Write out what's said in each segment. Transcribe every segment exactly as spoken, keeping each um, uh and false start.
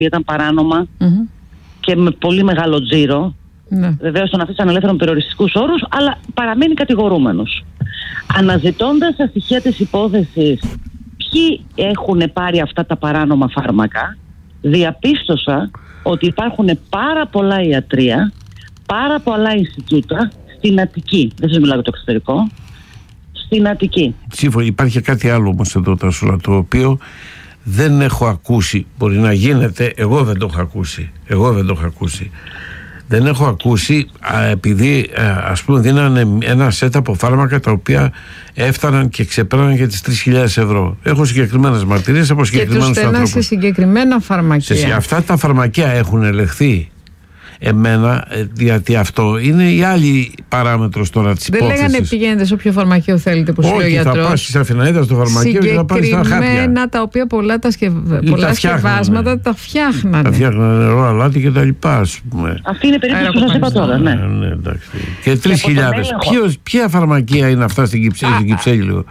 ήταν παράνομα Mm-hmm. και με πολύ μεγάλο τζίρο. Ναι. Βεβαίως τον αφήσαν ελεύθερο με περιοριστικούς όρους, αλλά παραμένει κατηγορούμενος. Αναζητώντας τα στοιχεία της υπόθεσης, ποιοι έχουν πάρει αυτά τα παράνομα φάρμακα, διαπίστωσα ότι υπάρχουν πάρα πολλά ιατρεία, πάρα πολλά Ινστιτούτα στην Αττική. Δεν σας μιλάω για το εξωτερικό. Στην Αττική. Σύμφωνα, υπάρχει κάτι άλλο όμως εδώ, Τασούλα, το οποίο δεν έχω ακούσει. Μπορεί να γίνεται, εγώ δεν το έχω ακούσει. Εγώ δεν το έχω ακούσει. Δεν έχω ακούσει, α, επειδή α, ας πούμε δίνανε ένα σετ από φάρμακα τα οποία έφταναν και ξεπέραναν και τις τρεις χιλιάδες ευρώ. Έχω συγκεκριμένες μαρτυρίες από συγκεκριμένους ανθρώπους. Και τους στενά σε συγκεκριμένα φαρμακεία. Σε, αυτά τα φαρμακεία έχουν ελεγχθεί. Εμένα, γιατί αυτό είναι η άλλη παράμετρος τώρα της υπόθεσης. Δεν λέγανε πηγαίνετε σε όποιο φαρμακείο θέλετε που σου λέει ο γιατρός. Όχι, θα πας στη Αφιναίδα στο φαρμακείο και θα πάρεις τα χάπια. Συγκεκριμένα τα οποία πολλά, τα σκευ... πολλά σκευάσματα τα φτιάχνανε. Τα φτιάχνανε νερό, αλάτι και τα λοιπά, ας πούμε. Αυτή είναι η περίπτωση που σας είπα τώρα, ναι. ναι, εντάξει. Και τρεις χιλιάδες. Ποια φαρμακεία είναι αυτά στην Κυψέλη?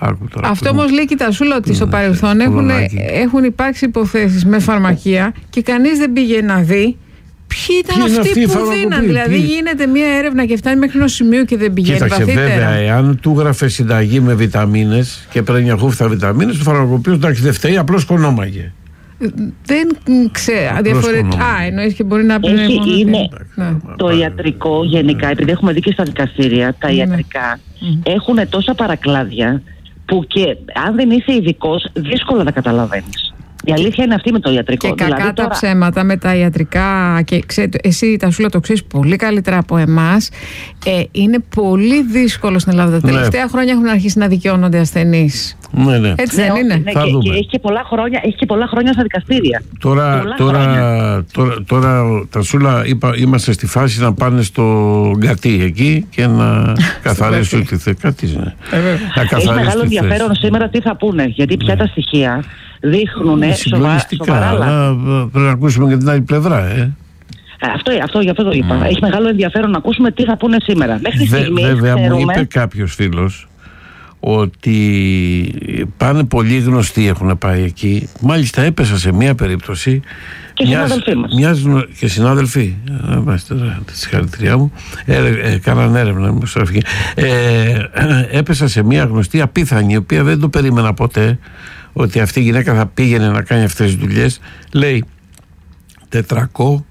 Αυτό όμως λέει, Τασούλα, ότι στο παρελθόν έχουν υπάρξει υποθέσεις με φαρμακεία και κανείς δεν πήγε να δει ποιοι ήταν αυτοί, αυτοί που δίναν. Δηλαδή ποιοι... γίνεται μια έρευνα και φτάνει μέχρι ενός σημείου και δεν πηγαίνει βαθύτερα. Κοίταξε, βέβαια, εάν του γράφε συνταγή με βιταμίνες και παίρνει μια χούφτα βιταμίνες, το φαρμακοποιός, εντάξει, δεν φταίει, απλώς κονόμαγε. Δεν ξέρω. Διαφορετικά. Α, εννοείς και μπορεί να πει. Είναι ναι. Το ιατρικό γενικά, επειδή έχουμε δει και στα δικαστήρια, τα ιατρικά mm. έχουν τόσα παρακλάδια που και αν δεν είσαι ειδικός, δύσκολα τα καταλαβαίνεις. Η αλήθεια είναι αυτή με το ιατρικό. Και δηλαδή, κακά τώρα... τα ψέματα με τα ιατρικά. Και ξέρετε, εσύ, Τασούλα, το ξέρεις πολύ καλύτερα από εμάς. Ε, είναι πολύ δύσκολο στην Ελλάδα. Τα τελευταία ναι. χρόνια έχουν αρχίσει να δικαιώνονται ασθενείς. Ναι, ναι. Έτσι ναι, δεν είναι? Ναι, και, και έχει, και πολλά χρόνια, έχει και πολλά χρόνια στα δικαστήρια. Τώρα, τώρα, τώρα, τώρα, Τασούλα, είπα, είμαστε στη φάση να πάνε στο Γκατί εκεί και να καθαρίσουν τη θέση. Κάτι είναι. Έχει μεγάλο ενδιαφέρον σήμερα τι θα πούνε. Γιατί πια τα στοιχεία δείχνουν σοβαρά. Αλλά πρέπει να ακούσουμε και την άλλη πλευρά, ε. Αυτό, αυτό, γι' αυτό το είπα. Mm. Έχει μεγάλο ενδιαφέρον να ακούσουμε τι θα πούνε σήμερα. Μέχρι Βε, στιγμής, βέβαια, ξέρουμε... μου είπε κάποιος φίλος ότι πάνε πολύ γνωστοί, έχουν πάει εκεί. Μάλιστα έπεσα σε μία περίπτωση. Και συνάδελφοί μας. Μιας, και συνάδελφοί. Τη συγχαρητήριά μου. Ε, ε, κάναν έρευνα. Ε, έπεσα σε μία γνωστή απίθανη, η οποία δεν το περίμενα ποτέ, ότι αυτή η γυναίκα θα πήγαινε να κάνει αυτές τις δουλειές. Λέει τετρακόσια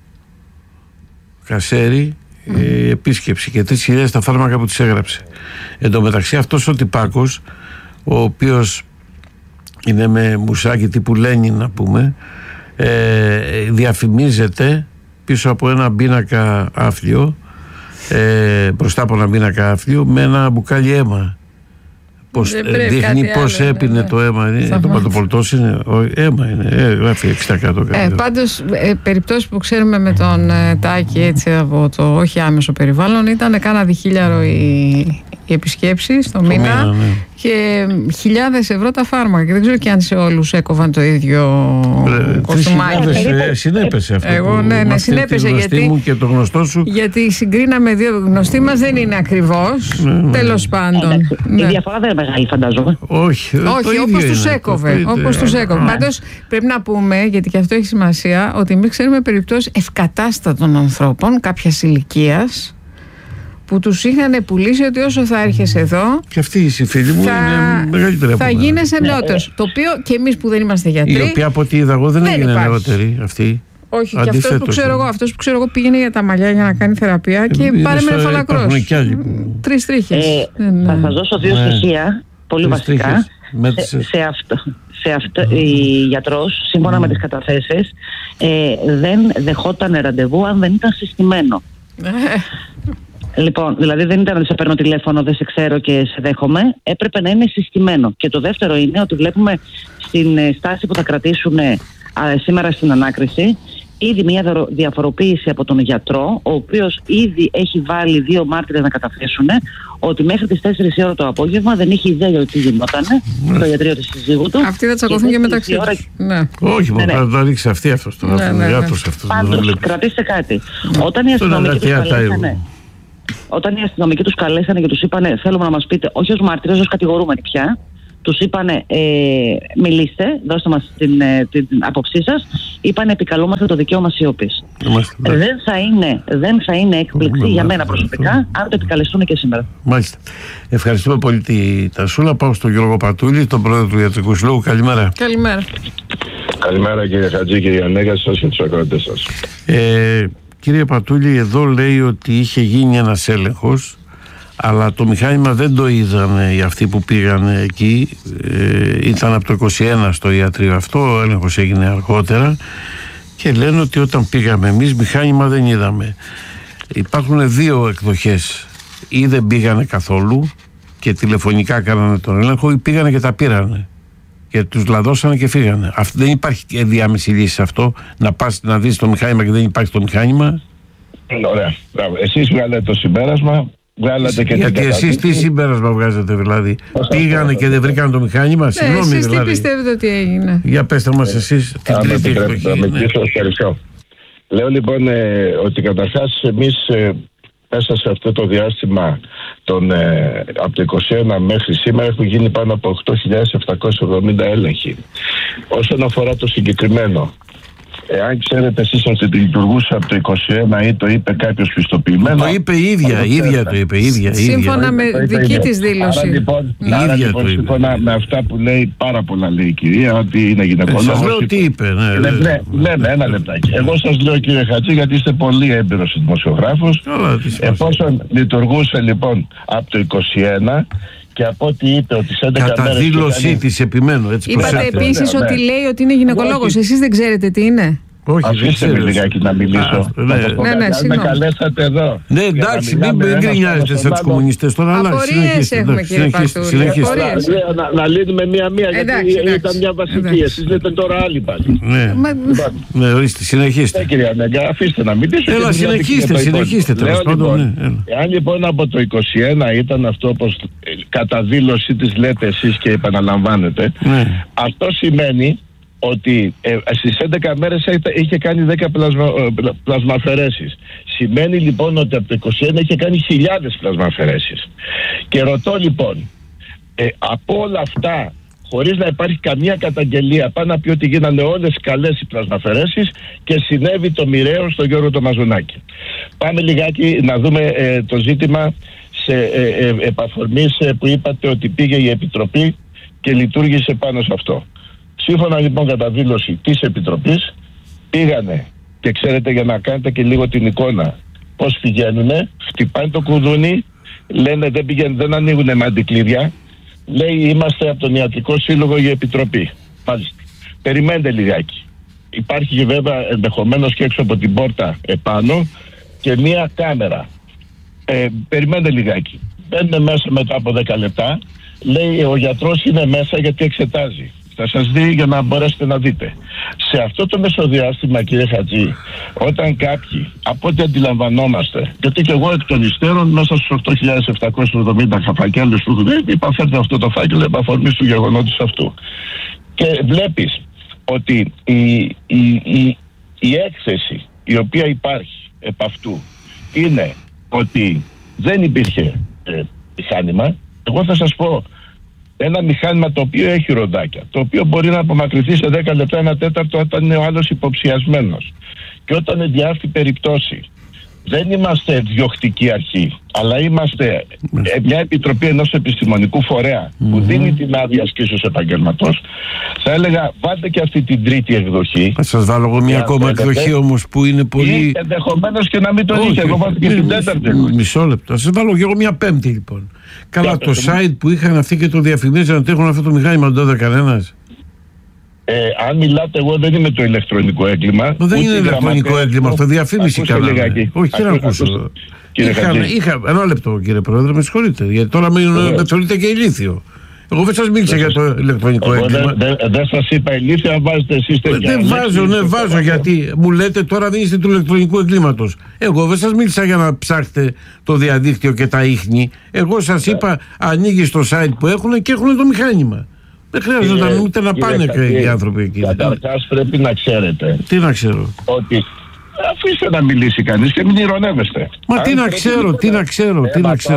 κασέρι ε, επίσκεψη και τρεις χιλιάδες τα φάρμακα που της έγραψε. Εν τω μεταξύ αυτός ο τυπάκος, ο οποίος είναι με μουσάκι τύπου Λένιν, να πούμε, ε, διαφημίζεται πίσω από ένα πίνακα άφλιο, ε, μπροστά από ένα πίνακα άφλιο, με ένα μπουκάλι αίμα. Πώς, δείχνει πώς έπινε ναι. το αίμα. Το πατοπολτός είναι αίμα, είναι, ε, γράφει εξήντα τοις εκατό. Ε, πάντως, ε, περιπτώσεις που ξέρουμε με τον ε, Τάκη, έτσι, από το όχι άμεσο περιβάλλον, ήταν κάνα διχίλιαρο οι, οι επισκέψεις το, το μήνα, μήνα ναι. και χιλιάδες ευρώ τα φάρμακα. Και δεν ξέρω και αν σε όλους έκοβαν το ίδιο ε, κοστούμάκι. Ε, συνέπεσε αυτό. Εγώ, ναι, ναι, συνέπεσε γιατί, μου και το γνωστό σου. γιατί συγκρίναμε δύο γνωστοί μας, δεν είναι ακριβώς. Ναι, ναι. Τέλος πάντων. Ε, ναι. Η διαφορά δεν είναι μεγάλη, φαντάζομαι. Όχι, όχι όπως τους έκοβε. Όπως τους έκοβε. Πάντως πρέπει να πούμε, γιατί και αυτό έχει σημασία, ότι εμείς ξέρουμε περιπτώσεις ευκατάστατων ανθρώπων κάποιας ηλικίας που τους είχαν πουλήσει ότι όσο θα έρχεσαι εδώ και αυτή η φίλη μου θα, είναι μεγαλύτερη από θα γίνεσαι νεότερος. Το οποίο και εμείς που δεν είμαστε γιατροί, η οποία από ό,τι είδα εγώ δεν, δεν έγινε νεότερη αυτή. Όχι, και αυτός που, ξέρω εγώ, αυτός που ξέρω εγώ πήγαινε για τα μαλλιά για να κάνει θεραπεία και ε, πάρε με φαλακρός. Τρεις τρίχες. Ε, ε, θα σας δώσω δύο ναι. στοιχεία, πολύ Τρεις βασικά. Σε, σε αυτό, σε αυτό η γιατρός, σύμφωνα mm. με τις καταθέσεις, ε, δεν δεχόταν ραντεβού αν δεν ήταν συστημένο. Λοιπόν, δηλαδή δεν ήταν ότι σε παίρνω τηλέφωνο, δεν σε ξέρω και σε δέχομαι. Έπρεπε να είναι συστημένο. Και το δεύτερο είναι ότι βλέπουμε στην στάση που θα κρατήσουν α, σήμερα στην ανάκριση ήδη μια διαφοροποίηση από τον γιατρό, ο οποίος ήδη έχει βάλει δύο μάρτυρες να καταθέσουν ότι μέχρι τις τέσσερις η ώρα το απόγευμα δεν είχε ιδέα για τι γινόταν στο ιατρείο της συζύγου του. Αυτοί θα τσακωθούν και μεταξύ τους. Ώρα... Ναι. Όχι, ναι, ναι. θα το ρίξει αυτή αυτό. Ναι, ναι, ναι. Πάντως, κρατήστε κάτι. Όταν οι αστυνομικοί τους καλέσανε, όταν οι αστυνομικοί τους καλέσανε και τους είπανε θέλουμε να μας πείτε, όχι ως μάρτυρες, ως κατηγορούμενοι πια, τους είπανε ε, μιλήστε, δώστε μας την, ε, την άποψή σας. Είπανε επικαλούμαστε το δικαίωμα σιωπής. Ε, δεν θα είναι, δεν θα είναι έκπληξη για μένα προσωπικά αν το επικαλεστούν και σήμερα. Μάλιστα. Ευχαριστούμε πολύ τη Τασούλα. Πάω στον Γιώργο Πατούλη, τον πρόεδρο του Ιατρικού Συλλόγου. Καλημέρα. Καλημέρα. Καλημέρα κύριε Χατζή, κύριε Ανέγα, σας και τους ακροατές σας. Ε, κύριε Πατούλη, εδώ λέει ότι είχε γίνει ένας έλεγχος, αλλά το μηχάνημα δεν το είδαν οι αυτοί που πήγαν εκεί. Ε, ήταν από το είκοσι ένα στο ιατρείο αυτό, ο έλεγχος έγινε αργότερα και λένε ότι όταν πήγαμε εμείς μηχάνημα δεν είδαμε. Υπάρχουν δύο εκδοχές, ή δεν πήγανε καθόλου και τηλεφωνικά κάνανε τον έλεγχο, ή πήγανε και τα πήρανε και τους λαδώσανε και φύγανε. Αυτό, δεν υπάρχει διάμεση λύση σε αυτό, να πας να δεις το μηχάνημα και δεν υπάρχει το μηχάνημα. Ωραία, μπράβο. Εσείς βγάλετε το συμπέρασμα, βγάλατε και γιατί εσείς τι συμπέρασμα βγάζετε δηλαδή? Πήγανε και δεν βρήκαν το μηχάνημα? Ναι, συγγνώμη εσείς δηλαδή. τι πιστεύετε ότι έγινε? Για πέστε μας εσείς την Αν τρίτη επιτρέπετε, εκδοχή. με κλείσω, ευχαριστώ. Λέω λοιπόν ε, ότι καταρχάς εμείς ε, μέσα σε αυτό το διάστημα των, ε, από το είκοσι ένα μέχρι σήμερα έχουν γίνει πάνω από οκτώ χιλιάδες επτακόσιοι εβδομήντα έλεγχοι. Όσον αφορά το συγκεκριμένο, εάν ξέρετε εσείς ότι λειτουργούσε από το είκοσι ένα ή το είπε κάποιος πιστοποιημένο? Το είπε η ίδια, η ίδια το είπε, η ίδια. Σύμφωνα με δική της δήλωση. Άρα λοιπόν, Η άρα, ίδια λοιπόν το είπε. σύμφωνα με αυτά που λέει, πάρα πολλά λέει η κυρία, ότι είναι γυναικολόγος. Σας λέω τι είπε. Ναι, Ναι, ναι, λέμε ένα λεπτάκι. Εγώ σας λέω κύριε Χατζή, γιατί είστε πολύ έμπειρος δημοσιογράφος. Εφόσον λειτουργούσε λοιπόν από το είκοσι ένα και από ό,τι είπε ότι σε έντεκα κατά μέρες... δήλωσή κάνει... της επιμένω, έτσι Είπατε προσέξτε. επίσης Ναι, ναι. ότι λέει ότι είναι γυναικολόγος. Εσείς δεν ξέρετε τι είναι? Όχι, δεν Αφήστε με ξέρω. λιγάκι να μιλήσω. Α, ναι. Να σας πω Ναι, κάτι, ναι, αν με συγγνώμη. καλέσατε εδώ. Ναι, για να εντάξει, μην μιλάμε μην ένας γκρινιάζετε πάνω σαν στον τους άλλο. κομμουνιστές τώρα, αλλά Απορίες συνεχίστε. έχουμε, εντάξει, κύριε συνεχίστε, Πατούλη, συνεχίστε. απορίες. Λέω, να, να λύνουμε μία-μία, γιατί Εντάξει, εντάξει. ήταν μια βασική. Εντάξει. Εσείς λέτε τώρα άλλη πάλι. Ναι, Μα- ναι, ορίστε, Ναι, συνεχίστε. κυρία Νέγκα, αφήστε να μιλήσω. Έλα, και μιλάτε συνεχίστε, και για το συνεχίστε, υπόλοιπο. τέλος Λέω, πάντων, λοιπόν, ναι, έλα. εάν λοιπόν από το είκοσι ένα ήταν αυτό όπως ε, κατά δήλωσή της λέτε εσείς και επαναλαμβάνετε, Ναι. αυτό σημαίνει ότι ε, στις έντεκα μέρες είχε- είχε κάνει δέκα πλασμα, ε, πλα- πλασμαφαιρέσεις. Σημαίνει λοιπόν ότι από το είκοσι ένα είχε κάνει χιλιάδες πλασμαφαιρέσεις. Και ρωτώ λοιπόν, ε, από όλα αυτά, χωρίς να υπάρχει καμία καταγγελία, πάνω να πει ότι γίνανε όλες καλές οι πλασμαφαιρέσεις και συνέβη το μοιραίο στον Γιώργο το Μαζονάκη. Πάμε λιγάκι να δούμε ε, το ζήτημα σε ε, ε, επαφορμής ε, που είπατε ότι πήγε η Επιτροπή και λειτουργήσε πάνω σε αυτό. Σύμφωνα λοιπόν κατά δήλωση της Επιτροπής, πήγανε και ξέρετε, για να κάνετε και λίγο την εικόνα πώς πηγαίνουνε, χτυπάνε το κουδούνι, λένε δεν, πηγαίνουν, δεν ανοίγουνε με αντικλείδια, λέει είμαστε από τον Ιατρικό Σύλλογο για Επιτροπή. Μάλιστα. Περιμένετε λιγάκι. Υπάρχει και βέβαια ενδεχομένως και έξω από την πόρτα επάνω και μία κάμερα. Ε, περιμένετε λιγάκι. Μπαίνουν μέσα μετά από δέκα λεπτά, λέει ο γιατρός είναι μέσα γιατί εξετάζει. Θα σας δει για να μπορέσετε να δείτε. Σε αυτό το μεσοδιάστημα, κύριε Χατζή, όταν κάποιοι, από ό,τι αντιλαμβανόμαστε, γιατί και εγώ εκ των υστέρων μέσα στους οκτώ χιλιάδες επτακόσιους εβδομήντα φακέλους που έχουν, είπα φέρτε αυτό το φάκελο επ' αφορμής του γεγονότος αυτού. Και βλέπεις ότι η, η, η, η έκθεση η οποία υπάρχει επ' αυτού είναι ότι δεν υπήρχε ε, μηχάνημα. Εγώ θα σας πω, ένα μηχάνημα το οποίο έχει ροντάκια, το οποίο μπορεί να απομακρυνθεί σε δέκα λεπτά, ένα τέταρτο όταν είναι ο άλλος υποψιασμένος. Και όταν είναι διάφτη περιπτώσει, δεν είμαστε διοκτική αρχή, αλλά είμαστε ε, μια επιτροπή ενός επιστημονικού φορέα mm-hmm. που δίνει την άδεια ασκήσεως επαγγελματός. Θα έλεγα, βάλτε και αυτή την τρίτη εκδοχή. Θα σας βάλω εγώ μια ακόμα εκδοχή όμως που είναι πολύ... Ή ενδεχομένως και να μην τον είχε. Εγώ βάλτε και την τέταρτη εκδοχή. Μισό λεπτό. Θα σας βάλω και εγώ μια πέμπτη λοιπόν. Καλά, Για το πες, site που είχαν αυτοί και το διαφημίζαν ότι έχουν αυτό το μηχάνημα, δεν το έδωσε κανένας. Ε, αν μιλάτε, εγώ δεν είμαι το ηλεκτρονικό έγκλημα. Δεν είναι ηλεκτρονικό έγκλημα, αυτό διαφήμιση κάνανε. Όχι, δεν ακούσω. Είχα, ένα λεπτό κύριε Πρόεδρε, με συγχωρείτε, γιατί τώρα με, με θεωρείτε και ηλίθιο. Εγώ δεν σας μίλησα για το ηλεκτρονικό έγκλημα. Δεν δε, δε σας είπα ηλίθια, αν βάζετε εσείς τέτοια. Δεν βάζω, ναι, βάζω, γιατί μου λέτε τώρα δεν είστε του ηλεκτρονικού εγκλήματος. Εγώ δεν σας μίλησα για να ψάχτε το διαδίκτυο και τα ίχνη. Εγώ σας είπα ανοίγει στο site που έχουν και έχουν το μηχάνημα. Δεν χρειάζονταν ούτε να πάνε οι άνθρωποι εκεί. Καταρχάς πρέπει να ξέρετε. Τι να ξέρω. Ότι αφήστε να μιλήσει κανείς και μην ειρωνεύεστε. Μα τι να ξέρω, τι να ξέρω, τι να ξέρω.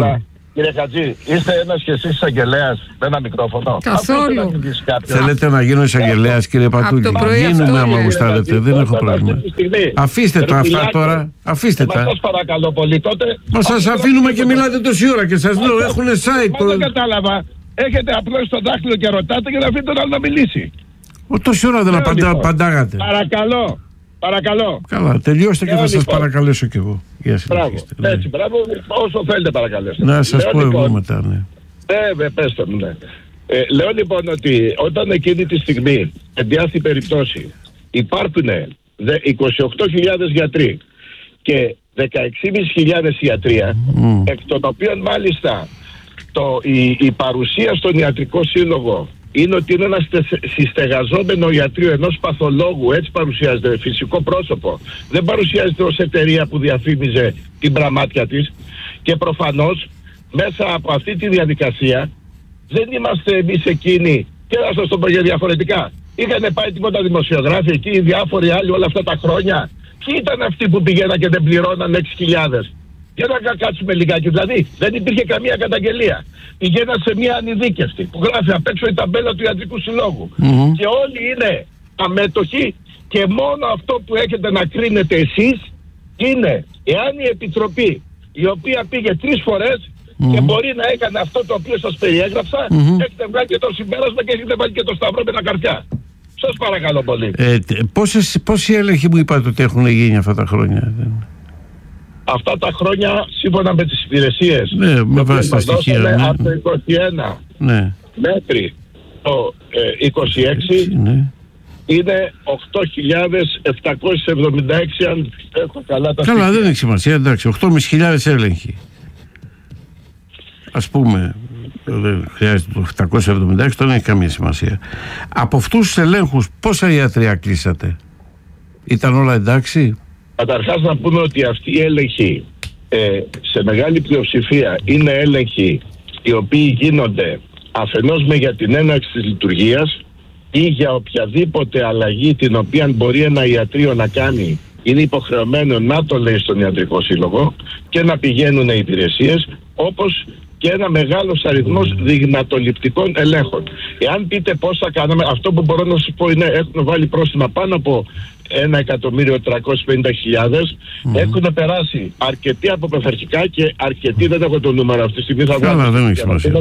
Κύριε Χατζή, είστε ένας και εσείς εισαγγελέας με ένα μικρόφωνο? Καθόλου. Θέλετε να γίνω εισαγγελέας, κύριε Πατούλη? Γίνουμε άμα γουστάρετε, δεν έχω πρόβλημα. Αφήστε τα αυτά τώρα, αφήστε τα. Σας παρακαλώ πολύ τότε. Μα σας αφήνουμε και μιλάτε τόση ώρα και σας λέω έχουν site. Μα δεν κατάλαβα. Έχετε απλώς το δάχτυλο και ρωτάτε και να αφήνετε τον άλλο να μιλήσει. Τόση ώρα δεν απαντάγατε. Παρακαλώ. Παρακαλώ. Καλά, τελειώστε και θα σας παρακαλέσω κι εγώ. Μπράβο. Έτσι, μπράβο, όσο θέλετε παρακαλέστε. Να σας πω εγώ μετά, ναι. Ναι, πες το, ναι. Ε, λέω λοιπόν ότι όταν εκείνη τη στιγμή, εν τη αυτή περιπτώσει, υπάρχουν είκοσι οκτώ χιλιάδες γιατροί και δεκαέξι χιλιάδες ιατρία, mm. εκ των οποίων μάλιστα το, η, η παρουσία στον Ιατρικό Σύλλογο είναι ότι είναι ένα συστεγαζόμενο ιατρείο ενός παθολόγου, έτσι παρουσιάζεται, φυσικό πρόσωπο. Δεν παρουσιάζεται ως εταιρεία που διαφήμιζε την πραμάτια της. Και προφανώς μέσα από αυτή τη διαδικασία δεν είμαστε εμείς εκείνοι, και να σας το πω για διαφορετικά. Είχαν πάει τίποτα δημοσιογράφοι εκεί, οι διάφοροι άλλοι όλα αυτά τα χρόνια. Ποιοι ήταν αυτοί που πηγαίναν και δεν πληρώναν έξι χιλιάδες? Για να κάτσουμε λιγάκι, δηλαδή δεν υπήρχε καμία καταγγελία. Πηγαίναν σε μια ανειδίκευτη που γράφει απ' έξω η ταμπέλα του Ιατρικού Συλλόγου. Mm-hmm. Και όλοι είναι αμέτωχοι και μόνο αυτό που έχετε να κρίνετε εσείς είναι εάν η Επιτροπή, η οποία πήγε τρεις φορές mm-hmm. και μπορεί να έκανε αυτό το οποίο σας περιέγραψα, mm-hmm. έχετε βγάλει και το συμπέρασμα και έχετε βάλει και το σταυρό με τα καρτιά. Σας παρακαλώ πολύ. Ε, πόσες, πόσοι έλεγχοι μου είπατε ότι έχουν γίνει αυτά τα χρόνια? Αυτά τα χρόνια, σύμφωνα με τις υπηρεσίες, ναι, με βάση τα στοιχεία, ναι. από το είκοσι ένα ναι. μέχρι το ε, είκοσι έξι, ναι. είναι οκτώ χιλιάδες επτακόσιες εβδομήντα έξι, αν έχω καλά τα Καλά, στοιχεία. Δεν έχει σημασία, εντάξει, οκτώ χιλιάδες πεντακόσιοι έλεγχοι. Ας πούμε, δεν χρειάζεται το επτακόσια εβδομήντα έξι, δεν έχει καμία σημασία. Από αυτούς τους ελέγχους, πόσα ιατρία κλείσατε? Ήταν όλα εντάξει? Καταρχάς να πούμε ότι αυτοί οι έλεγχοι ε, σε μεγάλη πλειοψηφία είναι έλεγχοι οι οποίοι γίνονται αφενός με για την έναρξη της λειτουργίας ή για οποιαδήποτε αλλαγή την οποία μπορεί ένα ιατρείο να κάνει, είναι υποχρεωμένο να το λέει στον Ιατρικό Σύλλογο και να πηγαίνουν οι υπηρεσίες, όπως και ένα μεγάλος αριθμός δειγματοληπτικών ελέγχων. Εάν πείτε πόσα κάναμε, αυτό που μπορώ να σας πω είναι έχουν βάλει πρόστιμα πάνω από ένα εκατομμύριο τριακόσιες πενήντα χιλιάδες. Mm-hmm. Έχουν περάσει αρκετοί από πειθαρχικά και αρκετοί, δεν έχω το νούμερο αυτή τη στιγμή, θα βγάλω. Δεν έχει σημασία.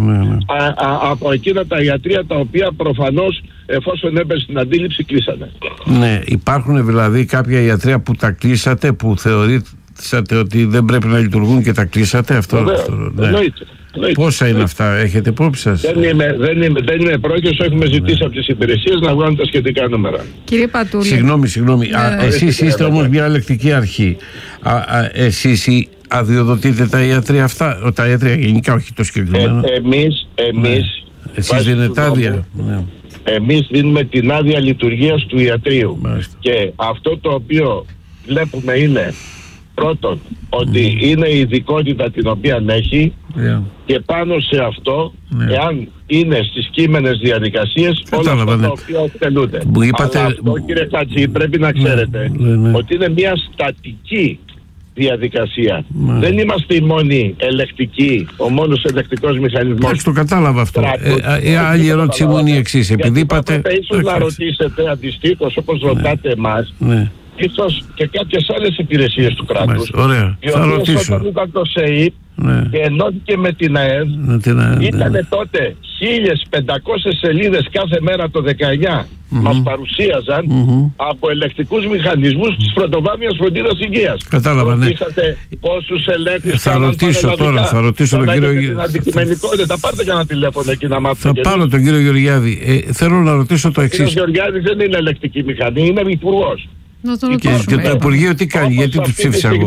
Από εκείνα τα ιατρεία τα οποία προφανώς εφόσον έπεσε στην αντίληψη κλείσανε. Ναι, υπάρχουν δηλαδή κάποια ιατρεία που τα κλείσατε, που θεωρείτε ότι δεν πρέπει να λειτουργούν και τα κλείσατε? Αυτό, Βέβαια, αυτό ναι. εννοείται. Πόσα είναι αυτά, έχετε υπόψη σας? Δεν είμαι, δεν είμαι, δεν είμαι πρόκειος, έχουμε ζητήσει ναι. από τις υπηρεσίες να βγάλουν τα σχετικά νούμερα. Κύριε Πατούλη. Συγγνώμη, συγγνώμη. Ναι. Α, εσείς είστε όμως μια ελεκτική αρχή. Α, α, εσείς αδειοδοτείτε τα ιατρεία αυτά, τα ιατρεία γενικά, όχι το συγκεκριμένο? Ε, εμείς, εμείς... Ναι. Εσείς δίνετε άδεια? Ναι. Εμείς δίνουμε την άδεια λειτουργίας του ιατρείου. Μάλιστα. Και αυτό το οποίο βλέπουμε είναι πρώτον ότι mm. είναι η ειδικότητα την οποία έχει yeah. και πάνω σε αυτό yeah. εάν είναι στις κείμενες διαδικασίες όλα αυτά τα οποία εκτελούνται. Είπατε... Αλλά αυτό, κύριε Χατζή, πρέπει να ξέρετε yeah. Yeah. ότι είναι μια στατική διαδικασία. Yeah. Δεν είμαστε οι μόνοι ελεκτικοί, ο μόνος ελεκτικός μηχανισμός. Εντάξει, το κατάλαβα αυτό. Ε, ε, άλλη ερώτηση μου είναι η εξής. Επειδή είπατε... Ίσως να ρωτήσετε αντιστοίχως όπως yeah. ρωτάτε εμάς yeah. ίσως και κάποιες άλλες υπηρεσίες του κράτους. Ωραία, οι θα ρωτήσω. Όταν ήταν το ΣΕΙΠ ναι. και ενώθηκε με την ΑΕΔ, ήταν ναι. τότε χίλιες πεντακόσιες σελίδες κάθε μέρα το δεκαεννιά mm-hmm. μας παρουσίαζαν mm-hmm. από ελεκτικούς μηχανισμούς της πρωτοβάθμιας φροντίδας υγείας. Κατάλαβα, ναι. Πόσους ελέγχους θα ρωτήσω τώρα, θα ρωτήσω τον κύριο Γεωργιάδη. Την αντικειμενικότητα, πάρτε και ένα τηλέφωνο εκεί να μάθετε. Θα πάρω τον κύριο Γεωργιάδη. Ε, θέλω να ρωτήσω το εξής. Ο κύριος Γεωργιάδης δεν είναι ελεκτική μηχανή, είναι υπουργός. Και, και το Υπουργείο τι κάνει, γιατί του ψήφισα εγώ?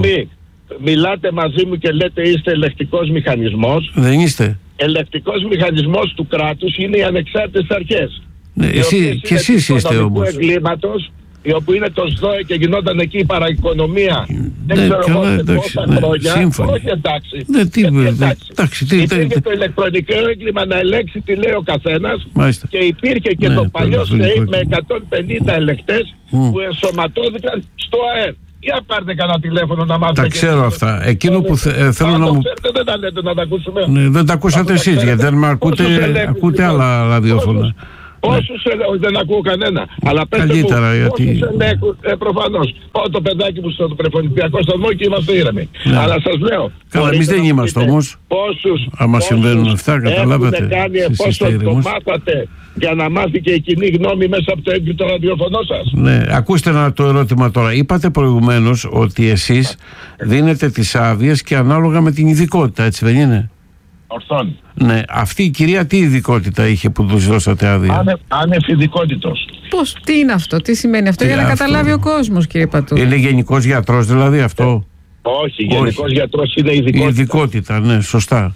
Μιλάτε μαζί μου και λέτε είστε ελεκτικός μηχανισμός. Δεν είστε. Ελεκτικός μηχανισμός του κράτους είναι οι ανεξάρτητες αρχές. Ναι, εσύ, και εσείς είστε όμως. Εγκλήματος, οι οποίοι είναι το ΣΔΟΕ και γινόταν εκεί η παραοικονομία. Ναι, δεν ξέρω εγώ καλά, σε εντάξει, πόσα ναι, χρόνια. σύμφωνα. Όχι εντάξει. Ναι, τι, εντάξει. εντάξει τι, υπήρχε τι, το ηλεκτρονικό έγκλημα να ελέγξει τι λέει ο καθένας. Μάλιστα. Και υπήρχε και ναι, το παλιό ΣΕΙΠ με εκατόν πενήντα ελεκτές mm. που ενσωματώθηκαν στο ΑΕΡ. Για πάρτε κανένα τηλέφωνο να μάθετε. Τα ξέρω αυτά. Εκείνο που θε, ε, θέλω Α, να μου... ξέρετε, δεν τα λέτε να τα ακούσουμε. Ναι, δεν τα ακούσατε εσείς, γιατί δεν με ακούτε, ακούτε άλλα ραδιόφωνα. Πόσους ελέγχους, δεν ακούω κανένα. Αλλά πέστε καλύτερα, μου, γιατί... πόσους ελέγχους, ε, προφανώς. Πάω το παιδάκι μου στο προπονητικό σταθμό και είμαστε ήρεμοι. Ναι. Αλλά σας λέω. Καλά, εμείς δεν είμαστε όμως. Πόσους, άμα συμβαίνουν αυτά, καταλάβατε. Έχουν κάνει εφόσον το μάθατε για να μάθει και η κοινή γνώμη μέσα από το έγκριτο ραδιοφωνό σας. Ναι, ακούστε ένα το ερώτημα τώρα. Είπατε προηγουμένως ότι εσείς δίνετε τις άδειες και ανάλογα με την ειδικότητα, έτσι δεν είναι? Ορθόν. Ναι, αυτή η κυρία τι ειδικότητα είχε που τους δώσατε άδεια? Άνε, ανεφειδικότητος. Πώς, τι είναι αυτό, τι σημαίνει αυτό, Τι για να αυτό? καταλάβει ο κόσμος, κύριε Πατούλη. Είναι γενικός γιατρός δηλαδή αυτό? Όχι, γενικός γιατρός είναι ειδικότητα. Η ειδικότητα, ναι, σωστά.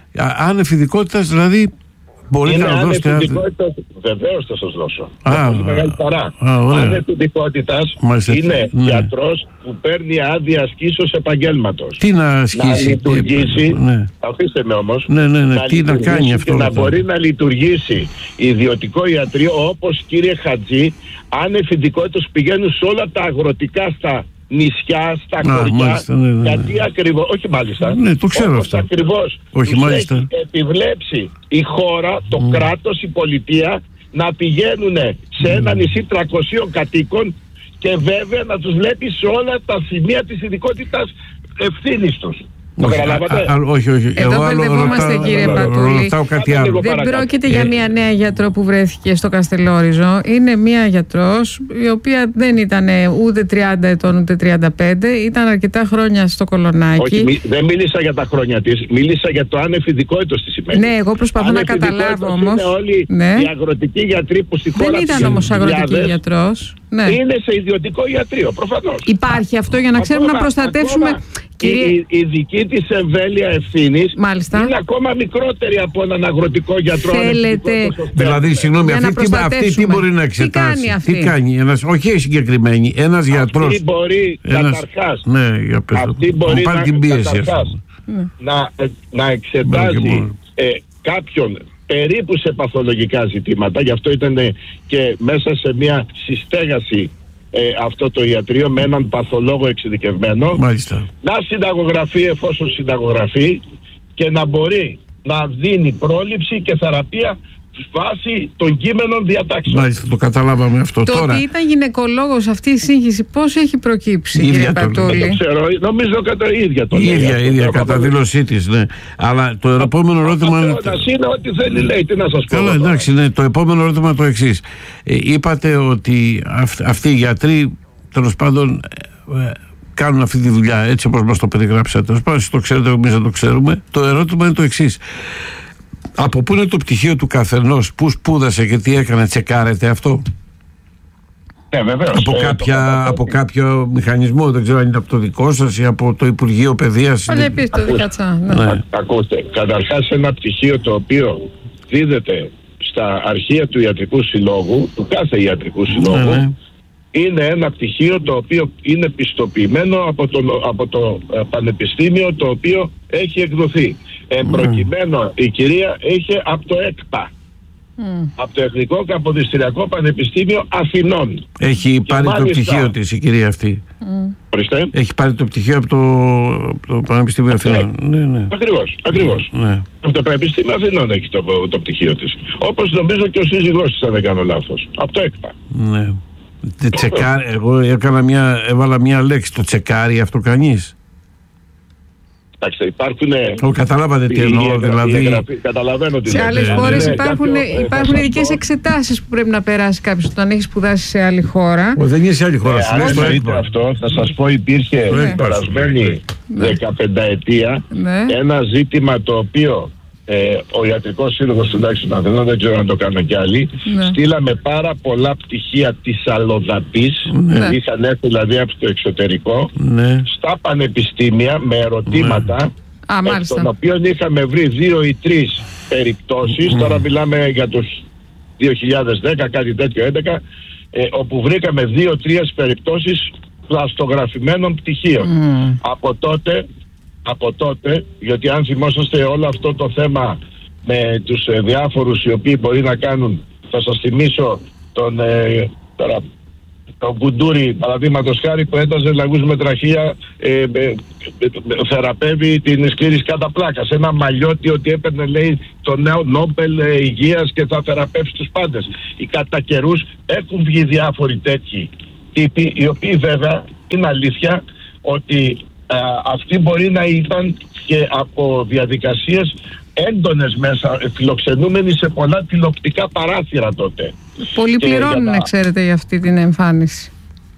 Άνευ ειδικότητας δηλαδή μπορείτε είναι να δώσετε άδεια? Βεβαίως θα σας δώσω. Α, πολύ μεγάλη χαρά. Άνευ ειδικότητας Μάλιστα, είναι ναι. γιατρός που παίρνει άδεια ασκήσεως επαγγέλματος. Τι να ασκήσει? Να λειτουργήσει, ναι. αφήστε με όμως, Ναι, ναι, ναι. να Τι να κάνει αυτό? και να αυτό. μπορεί να λειτουργήσει ιδιωτικό ιατρείο, όπως κύριε Χατζή, άνευ ειδικότητας πηγαίνουν σε όλα τα αγροτικά στα νησιά, στα Α, χωριά, μάλιστα, ναι, ναι, ναι. γιατί ακριβώς, όχι μάλιστα, Ναι, το ξέρω όπως αυτό. ακριβώς Όχι, τους μάλιστα. έχει επιβλέψει η χώρα, το Mm. κράτος, η πολιτεία, να πηγαίνουν σε ένα νησί τριακοσίων κατοίκων και βέβαια να τους βλέπει σε όλα τα σημεία της ειδικότητας ευθύνης τους. Το Όχι, καταλάβατε? α, α, όχι, όχι. Εδώ Εγώ άλλο μπερδευόμαστε, ρωτάω- κύριε ρωτάω- Πατούλη. ρωτάω κάτι Κάτε άλλο. λίγο Δεν παρακάτω. πρόκειται Ε, για μια νέα γιατρό που βρέθηκε στο Καστελόριζο. Είναι μια γιατρός η οποία δεν ήταν ούτε τριάντα ετών ούτε τριάντα πέντε. Ήταν αρκετά χρόνια στο Κολονάκι. Όχι, μι, δεν μίλησα για τα χρόνια της, μίλησα για το άνευ ειδικότητος τι σημαίνει. Ναι, εγώ προσπαθώ να Άνευ καταλάβω ειδικότητος όμως. Είναι όλοι Ναι. οι αγροτικοί γιατροί που στη χώρα Δεν ήταν πηγαίνουν όμως αγροτική χιλιάδες, γιατρός. Ναι. Είναι σε ιδιωτικό ιατρείο, προφανώς. Υπάρχει αυτό για να ξέρουμε να Ακόμα- προστατεύσουμε. ακόμα Κύριε... η, η δική της εμβέλεια ευθύνης Μάλιστα. είναι ακόμα μικρότερη από έναν αγροτικό γιατρό. Θέλετε- ανεπιδικότητος στο Δηλαδή, συγγνώμη, Για να αυτή, τι- αυτή τι προστατεύσουμε. μπορεί να Τι εξετάσει? κάνει αυτή? Τι κάνει ένας, όχι η συγκεκριμένη, ένας γιατρός. Αυτή μπορεί ένας- καταρχάς, Ναι, για πες το. αυτή μπορεί Μου πάρει να, την πίεση, ας καταρχάς, πούμε. να, ε, να Μπράβο και εξετάζει μόνο. ε, κάποιον περίπου σε παθολογικά ζητήματα, γι' αυτό ήταν ε, και μέσα σε μια συστέγαση ε, αυτό το ιατρείο με έναν παθολόγο εξειδικευμένο, Μάλιστα. να συνταγογραφεί εφόσον συνταγογραφεί και να μπορεί να δίνει πρόληψη και θεραπεία βάσει των κείμενων διατάξεων. Μάλιστα, το καταλάβαμε αυτό. Το Τώρα, ότι ήταν γυναικολόγος αυτή η σύγχυση, πώς έχει προκύψει, Η ίδια κύριε το λέει. Δεν Πατούλη? το ξέρω, νομίζω κατά η ίδια το η λέει ίδια, αυτό. η ίδια, Το κατά έχω- δήλωσή της, ναι. Αλλά το επόμενο ερώτημα είναι... Πατρώνας είναι ό,τι θέλει λέει, τι να σας πω. Καλά, εγώ τώρα. εντάξει, ναι, το επόμενο ερώτημα το εξής. Ε, είπατε ότι αυ- αυτοί οι γιατροί, τέλος πάντων, ε, κάνουν αυτή τη δουλειά έτσι όπως μας το περιγράψατε. Τέλος πάντων, εσείς το ξέρετε, εμείς δεν το ξέρουμε. Το ερώτημα είναι το εξής. Από πού είναι το πτυχίο του καθενός, πού σπούδασε και τι έκανε, τσεκάρετε αυτό? Ναι, βεβαίως. Από, Ε, κάποια, το καταφέρνει. από κάποιο μηχανισμό, δεν ξέρω αν είναι από το δικό σας ή από το Υπουργείο Παιδείας. Πάλι επίσης το δικατσά. Ναι. Ναι. Ακούστε, καταρχάς ένα πτυχίο το οποίο δίδεται στα αρχεία του Ιατρικού Συλλόγου, του κάθε Ιατρικού Συλλόγου, Ναι, ναι. είναι ένα πτυχίο το οποίο είναι πιστοποιημένο από το, από το ε, Πανεπιστήμιο το οποίο έχει εκδοθεί. Ε, προκειμένου η κυρία είχε από το ΕΚΠΑ, Μμ. από το Εθνικό Καποδιστριακό Πανεπιστήμιο Αθηνών. Έχει πάρει το μάλιστα- πτυχίο της η κυρία αυτή. Ορίστε. Έχει πάρει το πτυχίο από το, από το Πανεπιστήμιο Αθηνών. Ναι, ναι. Ακριβώς, ακριβώς. ναι. Από το Πανεπιστήμιο Αθηνών έχει το, το πτυχίο της. Όπως νομίζω και ο σύζυγός της, αν δεν κάνω λάθος. Από το ΕΚΠΑ. ναι. Τε- Τσεκάρει, εγώ έκανα μια, έβαλα μια λέξη, το τσεκάρει αυτό κανείς? Εντάξει, υπάρχουν. Ω, καταλάβατε τι εννοώ, δηλαδή. Καταλαβαίνω τι Σε λέτε. άλλες ναι, χώρες ναι. υπάρχουν, Κάποιο, ε, υπάρχουν θα ειδικές σας πω- εξετάσεις που πρέπει να περάσει κάποιος όταν έχει σπουδάσει σε άλλη χώρα. Ο, δεν είναι σε άλλη χώρα, Ε, είναι αν στο εννοείται ΕΚΠΑ. αυτό, θα σας πω, υπήρχε Ναι. την περασμένη δεκαπενταετία Ναι. ένα ζήτημα το οποίο ε, ο Ιατρικός Σύλλογος τουλάχιστον Αθηνών, δεν ξέρω αν το κάνουν κι άλλοι, Ναι. στείλαμε πάρα πολλά πτυχία της αλλοδαπής, Ναι. είχαν έρθει δηλαδή από το εξωτερικό, Ναι. στα πανεπιστήμια με ερωτήματα, Α, εκ των μάλιστα. οποίων είχαμε βρει δύο ή τρεις περιπτώσεις, τώρα μιλάμε για το δύο χιλιάδες δέκα, κάτι τέτοιο, έντεκα, ε, όπου βρήκαμε δύο-τρεις περιπτώσεις πλαστογραφημένων πτυχίων. Μμ. Από τότε, από τότε, γιατί αν θυμόσαστε όλο αυτό το θέμα με τους ε, διάφορους οι οποίοι μπορεί να κάνουν, θα σας θυμίσω τον, ε, τώρα το Κουντούρι, παραδείγματος χάρη, που έταζε λαγούς με τραχεία, ε, ε, ε, θεραπεύει την σκλήρης κατά πλάκας. Ένα Μαλιώτη ότι έπαιρνε, λέει, το νέο Νόμπελ ε, υγείας και θα θεραπεύσει τους πάντες. Οι κατά καιρούς έχουν βγει διάφοροι τέτοιοι τύποι, οι οποίοι βέβαια είναι αλήθεια ότι ε, αυτοί μπορεί να ήταν και από διαδικασίες έντονες μέσα, φιλοξενούμενοι σε πολλά τηλεοπτικά παράθυρα τότε. Πολλοί πληρώνουν, να... ξέρετε, για αυτή την εμφάνιση.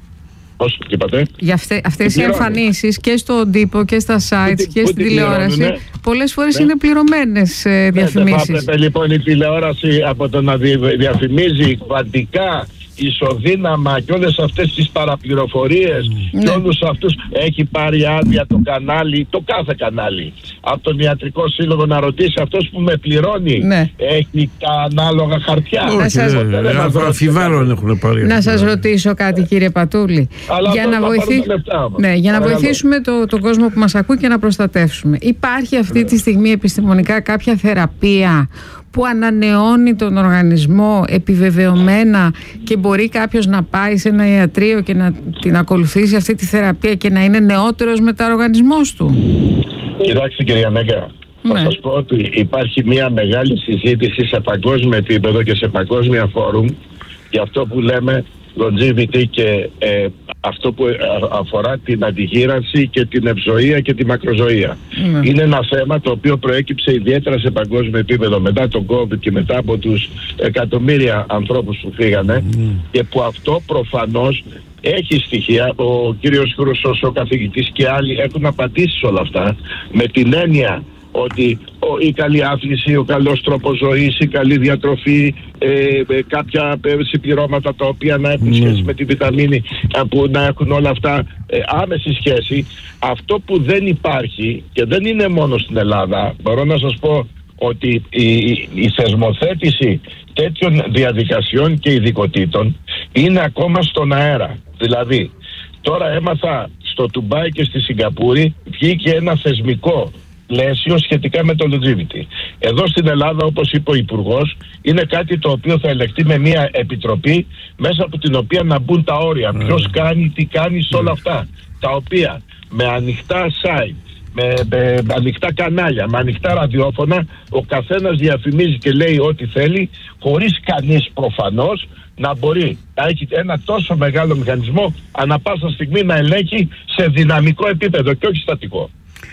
Πώς είπατε? Για αυτέ, αυτές οι εμφανίσεις και στον τύπο και στα sites που, και στην τηλεόραση, ναι. πολλές φορές ναι. είναι πληρωμένες ε, διαφημίσεις. Ναι, θα έπρεπε λοιπόν η τηλεόραση από το να διαφημίζει κβαντικά, ισοδύναμα και όλες αυτές τις παραπληροφορίες ναι. και όλους αυτούς, έχει πάρει άδεια το κανάλι, το κάθε κανάλι, από τον Ιατρικό Σύλλογο, να ρωτήσει αυτός που με πληρώνει ναι. έχει τα ανάλογα χαρτιά? Όχι, σας... αφιβάλλον έχουν πάρει. Να σας ρωτήσω κάτι, κύριε Πατούλη, αλλά για να, βοηθή... λεπτά, ναι, για να βοηθήσουμε το, τον κόσμο που μας ακούει και να προστατεύσουμε. Υπάρχει αυτή ναι. τη στιγμή επιστημονικά κάποια θεραπεία που ανανεώνει τον οργανισμό επιβεβαιωμένα και μπορεί κάποιος να πάει σε ένα ιατρείο και να την ακολουθήσει αυτή τη θεραπεία και να είναι νεότερος μετά ο οργανισμός του? Κοιτάξτε, κυρία Μέγκα, ναι. θα σας πω ότι υπάρχει μια μεγάλη συζήτηση σε παγκόσμιο επίπεδο και σε παγκόσμια φόρουμ για αυτό που λέμε longevity και ε, αυτό που αφορά την αντιγύρανση και την ευζοία και τη μακροζωία. Mm. Είναι ένα θέμα το οποίο προέκυψε ιδιαίτερα σε παγκόσμιο επίπεδο μετά τον COVID και μετά από τους εκατομμύρια ανθρώπους που φύγανε mm. και που αυτό προφανώς έχει στοιχεία. Ο κύριος Χρούσος, ο καθηγητής και άλλοι έχουν απαντήσει σε όλα αυτά με την έννοια ότι η καλή άθληση, ο καλός τρόπος ζωής, η καλή διατροφή, ε, ε, κάποια ε, συμπληρώματα τα οποία να έχουν mm. σχέση με τη βιταμίνη, που να έχουν όλα αυτά ε, άμεση σχέση. Αυτό που δεν υπάρχει και δεν είναι μόνο στην Ελλάδα, μπορώ να σας πω ότι η, η, η θεσμοθέτηση τέτοιων διαδικασιών και ειδικοτήτων είναι ακόμα στον αέρα. Δηλαδή, τώρα έμαθα στο Ντουμπάι και στη Σιγκαπούρη βγήκε ένα θεσμικό πλαίσιο σχετικά με το longevity. Εδώ στην Ελλάδα, όπως είπε ο Υπουργός, είναι κάτι το οποίο θα ελεγχθεί με μια επιτροπή μέσα από την οποία να μπουν τα όρια. Mm. Ποιος κάνει, τι κάνει σε όλα αυτά. Τα οποία με ανοιχτά site, με, με, με ανοιχτά κανάλια, με ανοιχτά ραδιόφωνα, ο καθένας διαφημίζει και λέει ό,τι θέλει, χωρίς κανείς προφανώς να μπορεί να έχει ένα τόσο μεγάλο μηχανισμό ανά πάσα στιγμή να ελέγχει σε δυναμικό επίπεδο και όχι στατικό.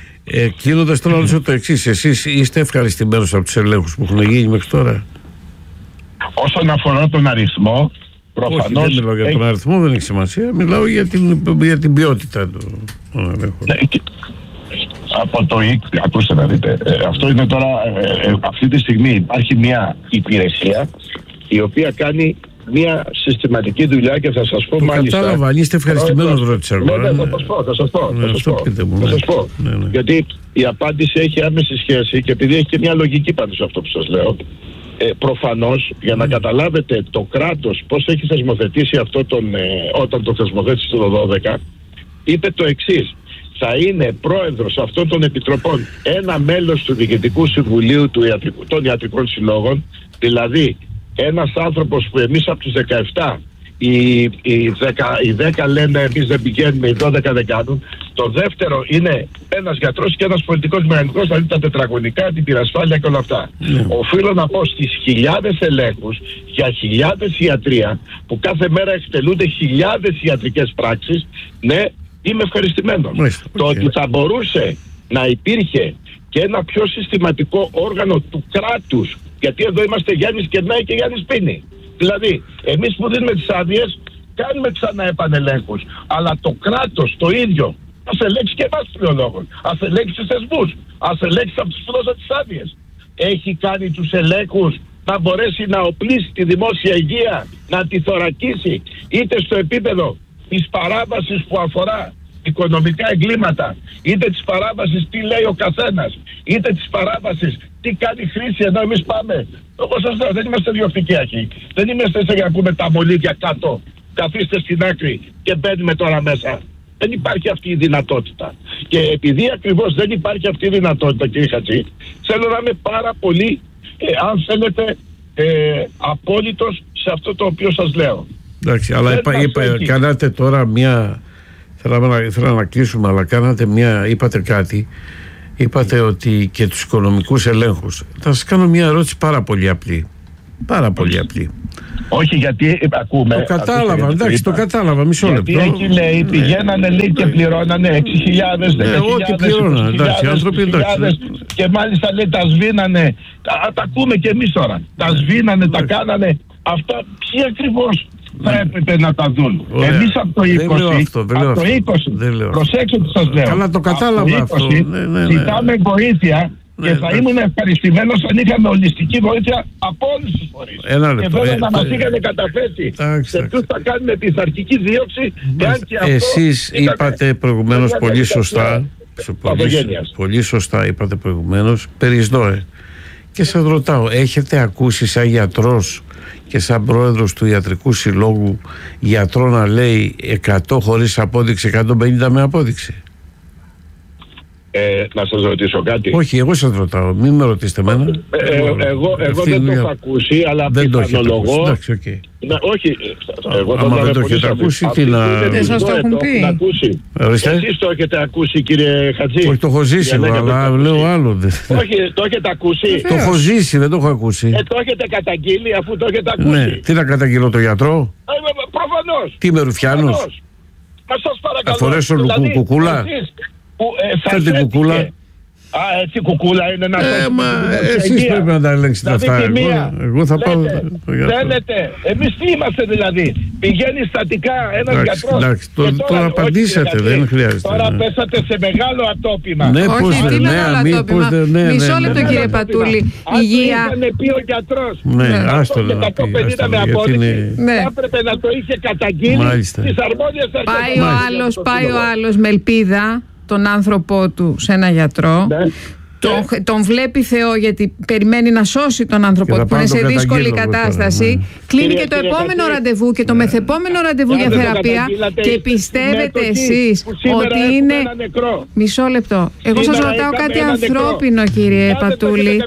Ε, Κλείνοντας, θέλω να ρωτήσω το εξής. Εσείς είστε ευχαριστημένος από τους ελέγχους που έχουν γίνει μέχρι τώρα? Όσον αφορά τον αριθμό, προφανώς... Όχι, δεν μιλάω για τον έχει... αριθμό, δεν έχει σημασία. Μιλάω για την, για την ποιότητα του ελέγχου. Ναι, και... Από το ΙΚ, ακούστε να δείτε, ε, αυτό είναι τώρα, ε, ε, αυτή τη στιγμή υπάρχει μια υπηρεσία η οποία κάνει μια συστηματική δουλειά και θα σας πω το μάλιστα... Κατάλαβα, αν είστε ευχαριστημένος, ρώτησα εγώ. Ναι, θα σας πω, θα σας πω. Θα σας πω, θα σας πω. Ναι, ναι. Γιατί η απάντηση έχει άμεση σχέση και επειδή έχει και μια λογική πάνω σε αυτό που σας λέω, ε, προφανώς για να mm. καταλάβετε το κράτος πώς έχει θεσμοθετήσει αυτό τον, ε, όταν το θεσμοθέτησε το δώδεκα, είπε το εξής. Θα είναι πρόεδρος αυτών των επιτροπών ένα μέλος του Διοικητικού Συμβουλίου του ιατρικού, των Ιατρικών Συλλόγων, δηλαδή ένας άνθρωπος που εμείς από τους δεκαεπτά, οι, οι, δέκα, οι δέκα λένε εμείς δεν πηγαίνουμε, οι δώδεκα δεν κάνουν. Το δεύτερο είναι ένας γιατρός και ένας πολιτικός μηχανικός, δηλαδή τα τετραγωνικά, την πυρασφάλεια και όλα αυτά. Mm. Οφείλω να πω στις χιλιάδες ελέγχους για χιλιάδες ιατρία που κάθε μέρα εκτελούνται χιλιάδες ιατρικές πράξεις, ναι, είμαι ευχαριστημένος. Mm. Το okay. ότι θα μπορούσε να υπήρχε και ένα πιο συστηματικό όργανο του κράτους, γιατί εδώ είμαστε Γιάννης Κερνάη και Γιάννης Πίνη. Δηλαδή, εμείς που δίνουμε τις άδειες, κάνουμε ξανά επανελέγχους. Αλλά το κράτος το ίδιο, ας ελέγξει και εμάς πλειολόγων, ας ελέγξει τους θεσμούς, ας ελέγξει από τους που δώσαν τις άδειες. Έχει κάνει τους ελέγχους να μπορέσει να οπλίσει τη δημόσια υγεία, να τη θωρακίσει, είτε στο επίπεδο της παράβασης που αφορά οικονομικά εγκλήματα, είτε της παράβασης τι λέει ο καθένας, είτε της παράβασης τι κάνει χρήση, ενώ εμείς πάμε. Όπως σας λέω, δεν είμαστε διοκτικοί. Δεν είμαστε σε να πούμε τα μολύβια κάτω, καθίστε στην άκρη και μπαίνουμε τώρα μέσα. Δεν υπάρχει αυτή η δυνατότητα. Και επειδή ακριβώς δεν υπάρχει αυτή η δυνατότητα, κύριε Χατζή, θέλω να είμαι πάρα πολύ, ε, αν θέλετε, ε, απόλυτος σε αυτό το οποίο σας λέω. Εντάξει, αλλά είπα, είπα, κάνατε τώρα μια. Θέλω να κλείσουμε, αλλά κάνατε μια. Είπατε κάτι. Είπατε ότι και τους οικονομικούς ελέγχους. Θα σας κάνω μια ερώτηση πάρα πολύ απλή. Πάρα πολύ απλή. Όχι, γιατί ακούμε. Το κατάλαβα, εντάξει, το κατάλαβα, μισό λεπτό. Γιατί εκεί λέει, πηγαίνανε λέει και πληρώνανε έξι χιλιάδες, δέκα χιλιάδες, ό,τι πληρώνανε, εντάξει, άνθρωποι εντάξει. Και μάλιστα λέει τα σβήνανε. Τα, τα ακούμε και εμείς τώρα. Τα σβήνανε, τα κάνανε. Αυτά ποιοι ακριβώς θα έπρεπε να τα δουν. Εμείς από το είκοσι, αυτό, από το είκοσι, προσέξτε τι σας λέω. Καλά, το κατάλαβα από το αυτό. είκοσι, ναι, ναι, ναι. ζητάμε βοήθεια. Ναι, και θα ναι. ήμουν ευχαριστημένος αν είχαμε ολιστική βοήθεια από όλους τους φορείς. Και βέβαια να μας είχαν καταθέσει σε ποιους θα κάνουμε πειθαρχική δίωξη. Εσείς είπατε προηγουμένως πολύ σωστά, πολύ, πολύ σωστά είπατε προηγουμένως, Περισδόε. Και σας ρωτάω, έχετε ακούσει σαν γιατρός και σαν πρόεδρος του Ιατρικού Συλλόγου γιατρό να λέει εκατό χωρίς απόδειξη, εκατόν πενήντα με απόδειξη? Ε, να σας ρωτήσω κάτι. Όχι, εγώ σας ρωτάω, μην με ρωτήσετε εμένα. Ε, ε, εγώ εγώ δεν το έχω ακούσει, αλλά πιθανολογώ. Εντάξει, οκ. Όχι, εγώ άμα δεν το έχετε ακούσει, τι να. Δεν σας το έχουν πει. Εσείς το έχετε ακούσει, κύριε Χατζή? Όχι, το έχω ζήσει εγώ, αλλά λέω άλλο. Όχι, το έχετε ακούσει. Το έχω ζήσει, δεν το έχω ακούσει. Ε, το έχετε καταγγείλει αφού το έχετε ακούσει. Ναι, τι να καταγγείλω το γιατρό? Προφανώς. Τι είμαι Ρουφιάνος? Μα σας παρακαλώ. Θα φορέσω δηλαδή, κουκούλα. Φέρτε την κουκούλα. Α, έτσι κουκούλα είναι να ε, μα εσείς πρέπει να τα ελέγξετε αυτά. Εγώ, εγώ θα πάω. Θέλετε, εμείς τι είμαστε δηλαδή? Πηγαίνει στατικά ένας γιατρός. Εντάξει, τώρα, τώρα απαντήσατε, δεν χρειάζεται. Τώρα πέσατε σε μεγάλο ατόπιμα. Ναι, όχι, πώς τι ναι, μεγάλο ατόπιμα. Ναι, ναι, Μισό ναι, λεπτό, ναι, κύριε ναι. Πατούλη. Αν Υγεία. το είχε πει ο γιατρός. Ναι, άστο να πει. εκατόν πενήντα με απόδειξη. Θα έπρεπε να το είχε καταγγείλει στις αρμόδιες αρχές. Πάει ο άλλος, πάει ο άλλος με ελπίδα τον άνθρωπό του σε ένα γιατρό. Ναι. Τον, τον βλέπει Θεό γιατί περιμένει να σώσει τον άνθρωπό του που είναι σε δύσκολη κατάσταση. Τώρα, ναι. Κλείνει κύριε, και το κύριε, επόμενο κύριε, ραντεβού και το ναι. μεθεπόμενο ραντεβού για θεραπεία και πιστεύετε εσείς ότι είναι. Μισό λεπτό. Εγώ σας ρωτάω κάτι ανθρώπινο, κύριε Πατούλη.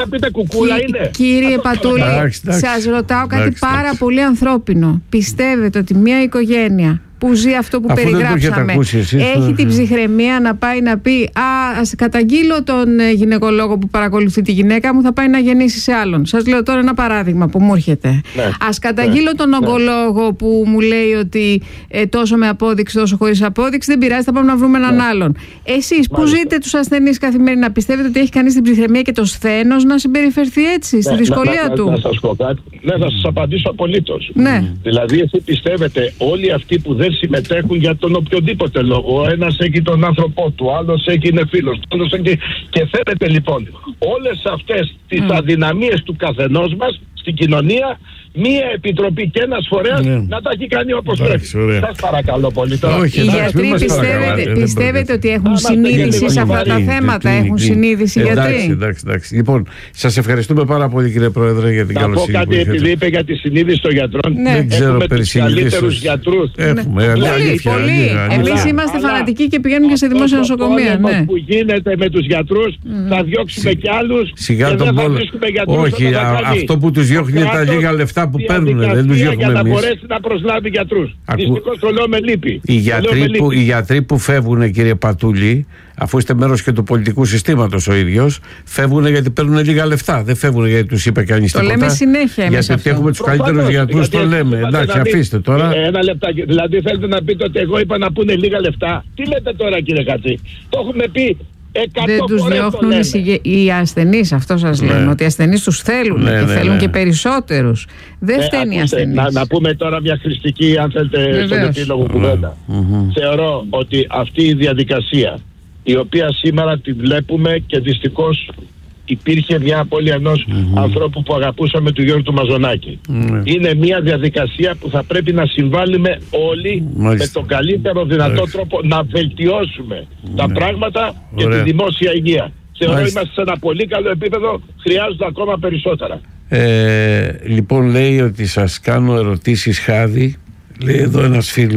Κύριε Πατούλη, σας ρωτάω κάτι πάρα πολύ ανθρώπινο. Πιστεύετε ότι μια οικογένεια που ζει αυτό που αφού περιγράψαμε εσείς, έχει την ψυχραιμία να πάει να πει «Α, ας καταγγείλω τον γυναικολόγο που παρακολουθεί τη γυναίκα μου, θα πάει να γεννήσει σε άλλον». Σας λέω τώρα ένα παράδειγμα που μου έρχεται. Ναι. Ας καταγγείλω ναι. τον ογκολόγο ναι. που μου λέει ότι ε, τόσο με απόδειξη, τόσο χωρίς απόδειξη, δεν πειράζει, θα πάμε να βρούμε έναν ναι. άλλον. Εσείς που ζείτε τους ασθενείς καθημερινά, πιστεύετε ότι έχει κανείς την ψυχραιμία και το σθένος να συμπεριφερθεί έτσι, ναι. στη δυσκολία να, του? Να, να σας πω κάτι. Ναι, θα σας απαντήσω απολύτως. Ναι. Δηλαδή, εσείς πιστεύετε όλοι αυτοί που δεν συμμετέχουν για τον οποιοδήποτε λόγο. Ο ένας έχει τον άνθρωπό του, ο άλλος έχει είναι φίλος, ο άλλος έχει... Και θέλετε λοιπόν όλες αυτές τις mm. αδυναμίες του καθενός μας στην κοινωνία, μία επιτροπή και ένας φορέας mm. να τα έχει κάνει όπως πρέπει. Σας παρακαλώ πολύ τώρα. Οι γιατροί πιστεύετε, πιστεύετε ότι έχουν συνείδηση σε αυτά τα θέματα? Έχουν συνείδηση οι γιατροί? Εντάξει, εντάξει. Λοιπόν, σας ευχαριστούμε πάρα πολύ, κύριε Πρόεδρε, για την καλοσύνη. Να πω κάτι, επειδή είπε για τη συνείδηση των γιατρών. Δεν ξέρω περί συνείδησης. Καλύτερους γιατρούς. Έχουμε. Πολύ, πολύ. Εμείς είμαστε φανατικοί και πηγαίνουμε και σε δημόσια νοσοκομεία. Αυτό που γίνεται με τους γιατρούς θα διώξουμε κι άλλους. Σιγά τον πόλεμο. Όχι, αυτό που τους διώχνει τα λίγα λεφτά που παίρνουν, δεν τους διώχνουμε εμείς. Για να μπορέσει να προσλάβει γιατρούς. Δυστυχώς το λέω με λύπη. Οι γιατροί, που, οι γιατροί που φεύγουν, κύριε Πατούλη, αφού είστε μέρος και του πολιτικού συστήματος ο ίδιος, φεύγουν γιατί παίρνουν λίγα λεφτά. Δεν φεύγουν γιατί τους είπε κανείς τίποτα. Το λέμε συνέχεια εμείς. Γιατί έχουμε τους καλύτερους γιατρούς, το λέμε. Εντάξει, αφήστε τώρα. Ένα λεπτάκι. Δηλαδή θέλετε να πείτε ότι εγώ είπα να πούνε λίγα λεφτά? Τι λέτε τώρα, κύριε Κατσί? Το έχουμε πει. Δεν τους διώχνουν οι, οι ασθενείς, αυτό σας ναι. λέμε, ότι οι ασθενείς τους θέλουν ναι, και ναι, θέλουν ναι. και περισσότερους. Δεν ε, φταίνει οι ασθενείς. Να, να πούμε τώρα μια χρηστική, αν θέλετε, στον επίλογο κουβέντα. Mm-hmm. Θεωρώ ότι αυτή η διαδικασία, η οποία σήμερα τη βλέπουμε και δυστυχώς υπήρχε μια απώλεια ενός mm-hmm. ανθρώπου που αγαπούσαμε, του Γιώργου του Μαζονάκη. Mm-hmm. Είναι μια διαδικασία που θα πρέπει να συμβάλλουμε όλοι Μάλιστα. με τον καλύτερο δυνατό Μάλιστα. τρόπο να βελτιώσουμε mm-hmm. τα πράγματα και Ωραία. τη δημόσια υγεία. Θεωρώ Μάλιστα. είμαστε σε ένα πολύ καλό επίπεδο, χρειάζονται ακόμα περισσότερα. Ε, λοιπόν, λέει ότι σας κάνω ερωτήσεις χάδι, λέει εδώ ένας φίλος,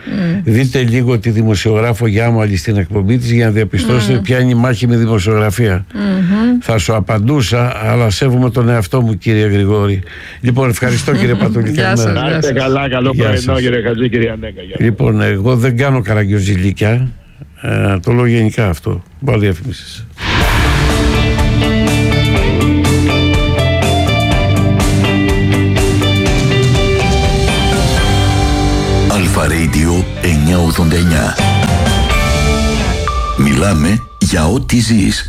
Mm. Δείτε λίγο τη δημοσιογράφο Γιάμαλη στην εκπομπή της για να διαπιστώσετε mm. ποια είναι η μάχη με δημοσιογραφία. Mm-hmm. Θα σου απαντούσα, αλλά σέβομαι τον εαυτό μου, κύριε Γρηγόρη. Λοιπόν, ευχαριστώ κύριε Πατούλη. Γεια σας. Να είστε καλά, καλό πρωινό κύριε Χατζή, κύριε Ανέκα. Λοιπόν, εγώ δεν κάνω καραγκιοζηλίκια. Ε, το λέω γενικά αυτό. Πάω διαφημίσεις. Αλφα Radio εννιακόσια ογδόντα εννιά. Μιλάμε για ό,τι ζεις.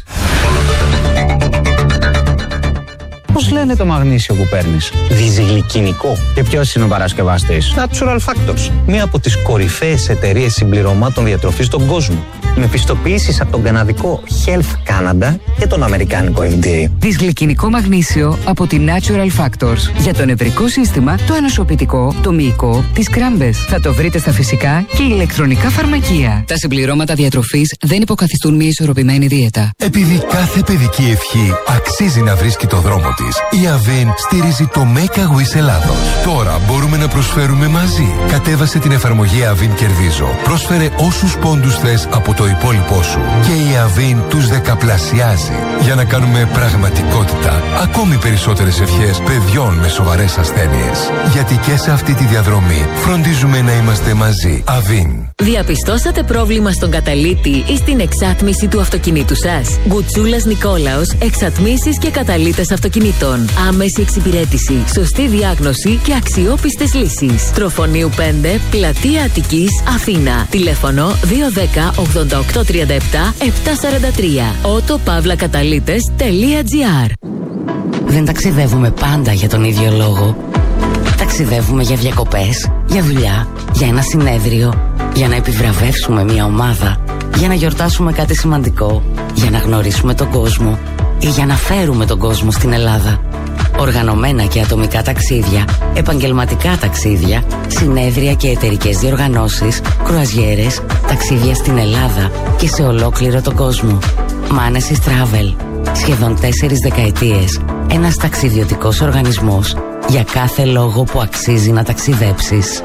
Πώς λένε το μαγνήσιο που παίρνεις? Διζυγλικινικό. Και ποιος είναι ο παρασκευαστής? Natural Factors. Μία από τις κορυφαίες εταιρείες συμπληρωμάτων διατροφής στον κόσμο. Με πιστοποιήσεις από τον καναδικό Health Canada και τον αμερικάνικο εφ ντι έι. Δυσγλυκινικό μαγνήσιο από τη Natural Factors. Για το νευρικό σύστημα, το ανοσοποιητικό, το μυϊκό, τις κράμπες. Θα το βρείτε στα φυσικά και ηλεκτρονικά φαρμακεία. Τα συμπληρώματα διατροφής δεν υποκαθιστούν μια ισορροπημένη δίαιτα. Επειδή κάθε παιδική ευχή αξίζει να βρίσκει το δρόμο της, η Avin στηρίζει το Make a Wish Ελλάδος. Τώρα μπορούμε να προσφέρουμε μαζί. Κατέβασε την εφαρμογή Avin Κερδίζω. Πρόσφερε όσους πόντους θες από το υπόλοιπό σου. Και η Avin τους δεκαπλασιάζει για να κάνουμε πραγματικότητα ακόμη περισσότερες ευχές παιδιών με σοβαρές ασθένειες. Γιατί και σε αυτή τη διαδρομή φροντίζουμε να είμαστε μαζί. Avin. Διαπιστώσατε πρόβλημα στον καταλύτη ή στην εξάτμιση του αυτοκινήτου σας? Γκουτσούλας Νικόλαος, εξατμίσεις και καταλύτες αυτοκινήτων. Άμεση εξυπηρέτηση, σωστή διάγνωση και αξιόπιστες λύσεις. Τροφονίου πέντε, Πλατεία Αττικής, Αθήνα. Τηλέφωνο δύο ένα μηδέν ογδόντα οκτώ τριάντα επτά επτακόσια σαράντα τρία. ότο παύλα καταλύτες τελεία τζι άρ. Δεν ταξιδεύουμε πάντα για τον ίδιο λόγο. Ταξιδεύουμε για διακοπές, για δουλειά, για ένα συνέδριο, για να επιβραβεύσουμε μια ομάδα, για να γιορτάσουμε κάτι σημαντικό, για να γνωρίσουμε τον κόσμο ή για να φέρουμε τον κόσμο στην Ελλάδα. Οργανωμένα και ατομικά ταξίδια, επαγγελματικά ταξίδια, συνέδρια και εταιρικές διοργανώσεις, κρουαζιέρες, ταξίδια στην Ελλάδα και σε ολόκληρο τον κόσμο. Manesis Travel. Σχεδόν τέσσερις δεκαετίες. Ένας ταξιδιωτικός οργανισμός για κάθε λόγο που αξίζει να ταξιδέψεις.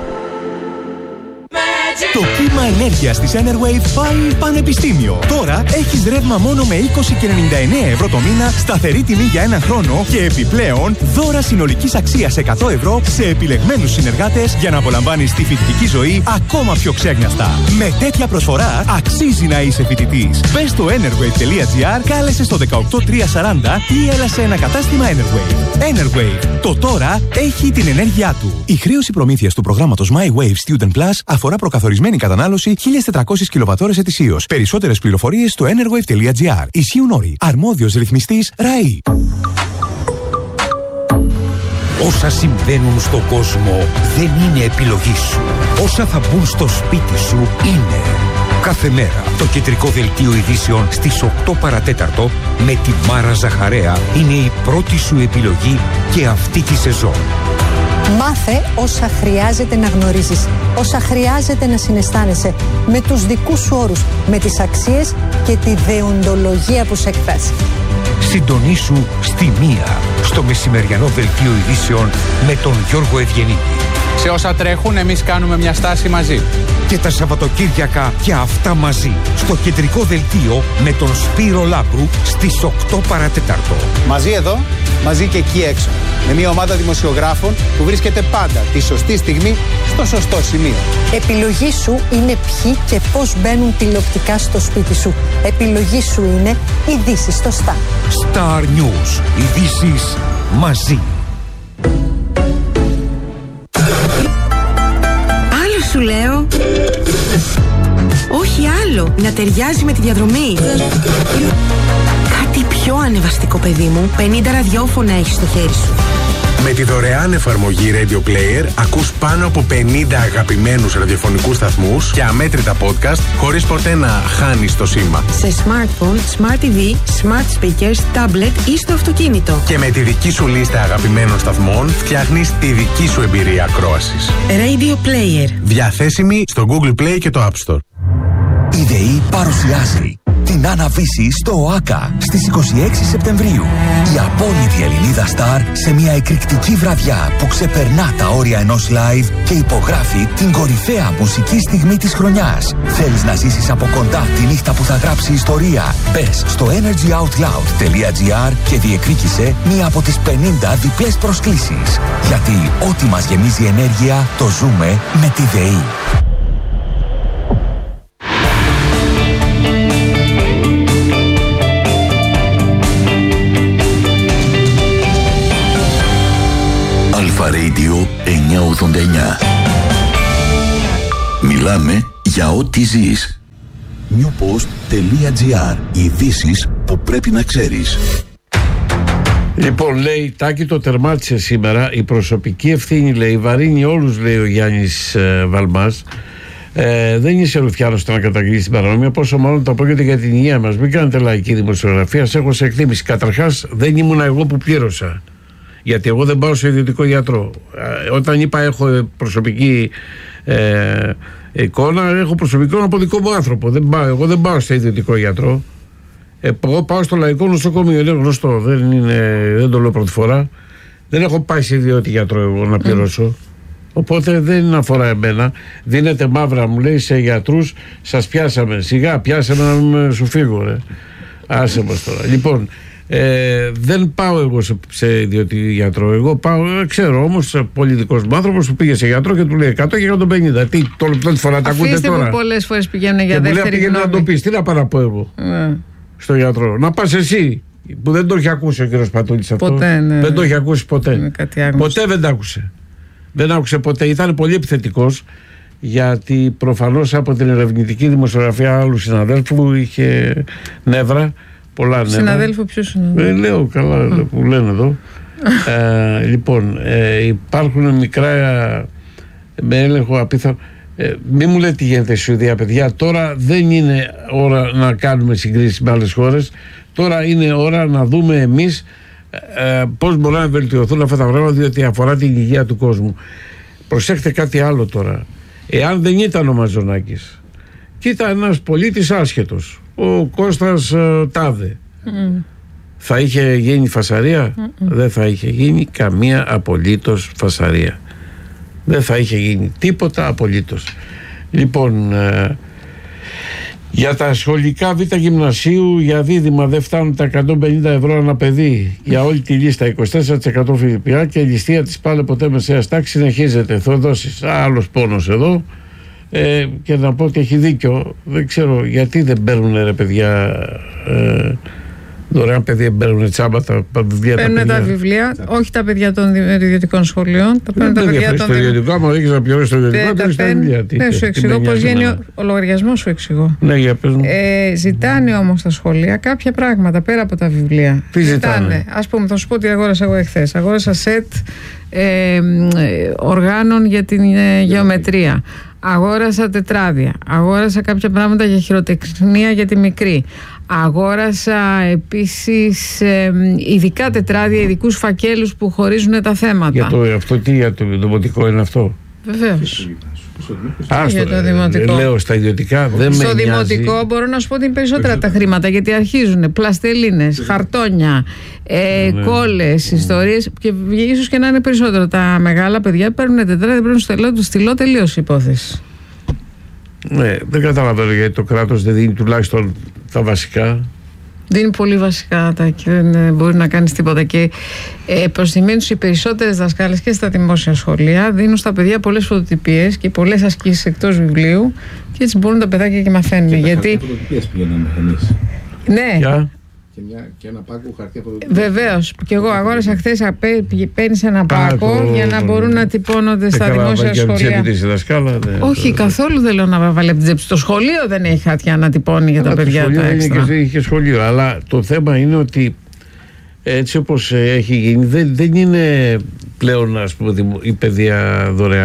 Το κύμα ενέργειας της Enerwave πάει πανεπιστήμιο. Τώρα έχεις ρεύμα μόνο με είκοσι και ενενήντα εννέα ευρώ το μήνα, σταθερή τιμή για έναν χρόνο και επιπλέον δώρα συνολικής αξίας εκατό ευρώ σε επιλεγμένους συνεργάτες για να απολαμβάνεις τη φοιτητική ζωή ακόμα πιο ξέγνιαστα. Με τέτοια προσφορά αξίζει να είσαι φοιτητής. Μπες στο enerwave τελεία τζι άρ, κάλεσε στο δεκαοκτώ τριακόσια σαράντα ή έλα σε ένα κατάστημα Enerwave. Enerwave. Το τώρα έχει την ενέργειά του. Η χρέωση προμήθειας του προγράμματος My Wave Student Plus αφορά προκαθορισμένη κατανάλωση χίλιες τετρακόσιες κιλοβατώρες ετησίως. Περισσότερες πληροφορίες στο enerwave τελεία τζι άρ. Ισχύουν όροι. Αρμόδιος ρυθμιστής ΡΑΗ. Όσα συμβαίνουν στον κόσμο δεν είναι επιλογή σου. Όσα θα μπουν στο σπίτι σου είναι. Κάθε μέρα το κεντρικό δελτίο ειδήσεων στις οκτώ παρατέταρτο με τη Μάρα Ζαχαρέα είναι η πρώτη σου επιλογή και αυτή τη σεζόν. Μάθε όσα χρειάζεται να γνωρίζεις, όσα χρειάζεται να συναισθάνεσαι, με τους δικούς σου όρους, με τις αξίες και τη δεοντολογία που σε εκφράζει. Συντονίσου στη μία, στο μεσημεριανό δελτίο ειδήσεων με τον Γιώργο Ευγενίδη. Σε όσα τρέχουν, εμείς κάνουμε μια στάση μαζί. Και τα Σαββατοκύριακα και αυτά μαζί, στο κεντρικό δελτίο με τον Σπύρο Λάμπρου στις οκτώ παρατέταρτο. Μαζί εδώ, μαζί και εκεί έξω. Με μια ομάδα δημοσιογράφων που βρίσκεται πάντα τη σωστή στιγμή στο σωστό σημείο. Επιλογή σου είναι ποιοι και πώς μπαίνουν τηλεοπτικά στο σπίτι σου. Επιλογή σου είναι ειδήσεις στο Star. Star News. Ειδήσεις μαζί. Άλλο σου λέω. Όχι άλλο. Να ταιριάζει με τη διαδρομή. Κάτι πιο ανεβαστικό, παιδί μου. πενήντα ραδιόφωνα έχεις στο χέρι σου. Με τη δωρεάν εφαρμογή Radio Player ακούς πάνω από πενήντα αγαπημένους ραδιοφωνικούς σταθμούς και αμέτρητα podcast χωρίς ποτέ να χάνεις το σήμα. Σε smartphone, smart τι βι, smart speakers, tablet ή στο αυτοκίνητο. Και με τη δική σου λίστα αγαπημένων σταθμών φτιάχνεις τη δική σου εμπειρία ακρόασης. Radio Player. Διαθέσιμη στο Google Play και το App Store. Η ΔΕΗ παρουσιάζει την Άννα Βύση στο ΟΑΚΑ στις είκοσι έξι Σεπτεμβρίου. Η απόλυτη Ελληνίδα Σταρ σε μια εκρηκτική βραδιά που ξεπερνά τα όρια ενός live και υπογράφει την κορυφαία μουσική στιγμή της χρονιάς. Θέλεις να ζήσεις από κοντά τη νύχτα που θα γράψει ιστορία? Μπες στο energyoutloud.gr και διεκδίκησε μία από τις πενήντα διπλές προσκλήσεις. Γιατί ό,τι μας γεμίζει ενέργεια το ζούμε με τη ΔΕΗ. Αλφα Radio εννιακόσια ογδόντα εννιά. Μιλάμε για ό,τι ζεις. newpost.gr. Ειδήσεις που πρέπει να ξέρεις. Λοιπόν, λέει, Τάκη, το τερμάτισε σήμερα. Η προσωπική ευθύνη, λέει, βαρύνει όλους, λέει ο Γιάννης ε, Βαλμάς. Ε, δεν είσαι ρουφιάνος να καταγγείλεις την παρανομία, πόσο μάλλον το απόγειται για την υγεία μας. Μην κάνετε λαϊκή δημοσιογραφία, σε έχω σε εκτίμηση. Καταρχάς, δεν ήμουν εγώ που πλήρωσα. Γιατί εγώ δεν πάω σε ιδιωτικό γιατρό. Ε, όταν είπα έχω προσωπική ε, εικόνα, έχω προσωπικό από δικό μου άνθρωπο. Δεν πάω, εγώ δεν πάω σε ιδιωτικό γιατρό. Ε, εγώ πάω στο λαϊκό νοσοκομείο. Είναι γνωστό. Δεν, είναι, δεν το λέω πρώτη φορά. Δεν έχω πάει σε ιδιωτικό γιατρό εγώ να πληρώσω. Mm. Οπότε δεν αφορά εμένα. Δίνετε μαύρα, μου λέει, σε γιατρούς. Σας πιάσαμε. Σιγά, πιάσαμε να μην σου φύγω. Ρε. Άσε μας τώρα. Λοιπόν, ε, δεν πάω εγώ σε, σε ιδιωτικό γιατρό. Εγώ πάω, ξέρω όμως, πολιτικός μου άνθρωπος που πήγε σε γιατρό και του λέει εκατό και εκατόν πενήντα. Τι, πρώτη φορά τα ακούτε τώρα? Αφήστε που πολλές φορές πηγαίνουν για και δεύτερη γνώμη. Να το πεις, τι να παραπώ εγώ mm. στο γιατρό? Να πας εσύ, που δεν το έχει ακούσει ο κύριος Πατούλης αυτό. Ποτέ, ναι. Δεν το έχει ακούσει ποτέ. Ποτέ δεν το άκουσε. Δεν άκουσε ποτέ. Ήταν πολύ επιθετικός, γιατί προφανώς από την ερευνητική δημοσιογραφία άλλου συναδέλφου είχε νεύρα. Πολλά νεύρα. Συναδέλφου, ποιος συναδέλφου? Ε, λέω καλά mm. που λένε εδώ. ε, λοιπόν, ε, υπάρχουν μικρά με έλεγχο απίθανο. Ε, μην μου λέτε τι γίνεται στη Σουηδία, παιδιά. Τώρα δεν είναι ώρα να κάνουμε συγκρίσεις με άλλες χώρες. Τώρα είναι ώρα να δούμε εμείς ε, πώς μπορούν να βελτιωθούν αυτά τα πράγματα, διότι αφορά την υγεία του κόσμου. Προσέχτε κάτι άλλο τώρα. Εάν δεν ήταν ο Μαζονάκης και ήταν ένας πολίτης άσχετος, ο Κώστας ε, Τάδε, mm. θα είχε γίνει φασαρία? Mm-mm. Δεν θα είχε γίνει καμία απολύτως φασαρία. Δεν θα είχε γίνει τίποτα απολύτως. Λοιπόν, ε, για τα σχολικά β' γυμνασίου, για δίδυμα δεν φτάνουν τα εκατόν πενήντα ευρώ ανά παιδί. Για όλη τη λίστα είκοσι τέσσερα τοις εκατό ΦΠΑ και η ληστεία της πάλι ποτέ μεσαίας τάξης συνεχίζεται. Θοδώσεις, άλλος πόνος εδώ. Ε, και να πω ότι έχει δίκιο. Δεν ξέρω γιατί δεν παίρνουν, ρε παιδιά, ε, δωρεάν παιδιά, παίρνουν τσάμπα τα βιβλία. Παίρνουν τα, τα βιβλία, όχι τα παιδιά των ιδιωτικών σχολείων. Τα παίρνουν τα παιδιά των ιδιωτικών. Άμα δεν να πληρώσει το ιδιωτικό, δεν τα βιβλία. Ναι, σου εξηγώ πώς βγαίνει ο λογαριασμός, σου εξηγώ. Ναι, για πες μου. Ε, ζητάνε όμως στα σχολεία κάποια πράγματα πέρα από τα βιβλία. Τι ζητάνε? Ας πούμε, θα σου πω τι αγόρασα εγώ εχθές. Αγόρασα σετ ε, οργάνων για την ε, γεωμετρία. Αγόρασα τετράδια. Αγόρασα κάποια πράγματα για χειροτεχνία για τη μικρή. Αγόρασα επίσης ε, ειδικά τετράδια, ειδικούς φακέλους που χωρίζουν τα θέματα. Για το, αυτό τι, για το δημοτικό είναι αυτό? Βεβαίως. Άστο, το δημοτικό. Λέω στα ιδιωτικά δεν στο με νοιάζει. δημοτικό μπορώ να σου πω ότι είναι περισσότερα τα χρήματα, γιατί αρχίζουν πλαστελίνες, χαρτόνια, ε, ναι. κόλλες, mm. ιστορίες, και ίσως και να είναι περισσότερο. Τα μεγάλα παιδιά παίρνουν τετράδια, δεν πρέπει να του στείλω τελείως υπόθεση. Ναι, δεν καταλαβαίνω γιατί το κράτος δεν δίνει τουλάχιστον τα βασικά. Δίνει πολύ βασικά τα και δεν μπορεί να κάνει τίποτα. Και ε, προς τιμήν τους οι περισσότερες δασκάλες και στα δημόσια σχολεία δίνουν στα παιδιά πολλές φωτοτυπίες και πολλές ασκήσεις εκτός βιβλίου, και έτσι μπορούν τα παιδάκια και μαθαίνουν. Και γιατί. Τα φωτοτυπίες πηγαίναμε εμείς. Ναι. Yeah. Και, μια, και ένα πάκο χαρτί από το. Βεβαίως. Και εγώ αγόρασα χθες, παίρνεις ένα πάκο το... για να μπορούν να τυπώνονται στα καλά, δημόσια σχολεία. Δασκάλα, ναι, όχι, το... καθόλου δεν λέω να βάλει από την τσέπη. Το σχολείο δεν έχει χαρτιά να τυπώνει για αλλά τα παιδιά τα έξτρα. Δεν είχε σχολείο. Αλλά το θέμα είναι ότι έτσι όπως έχει γίνει, δεν, δεν είναι πλέον, ας πούμε, η παιδεία δωρεάν.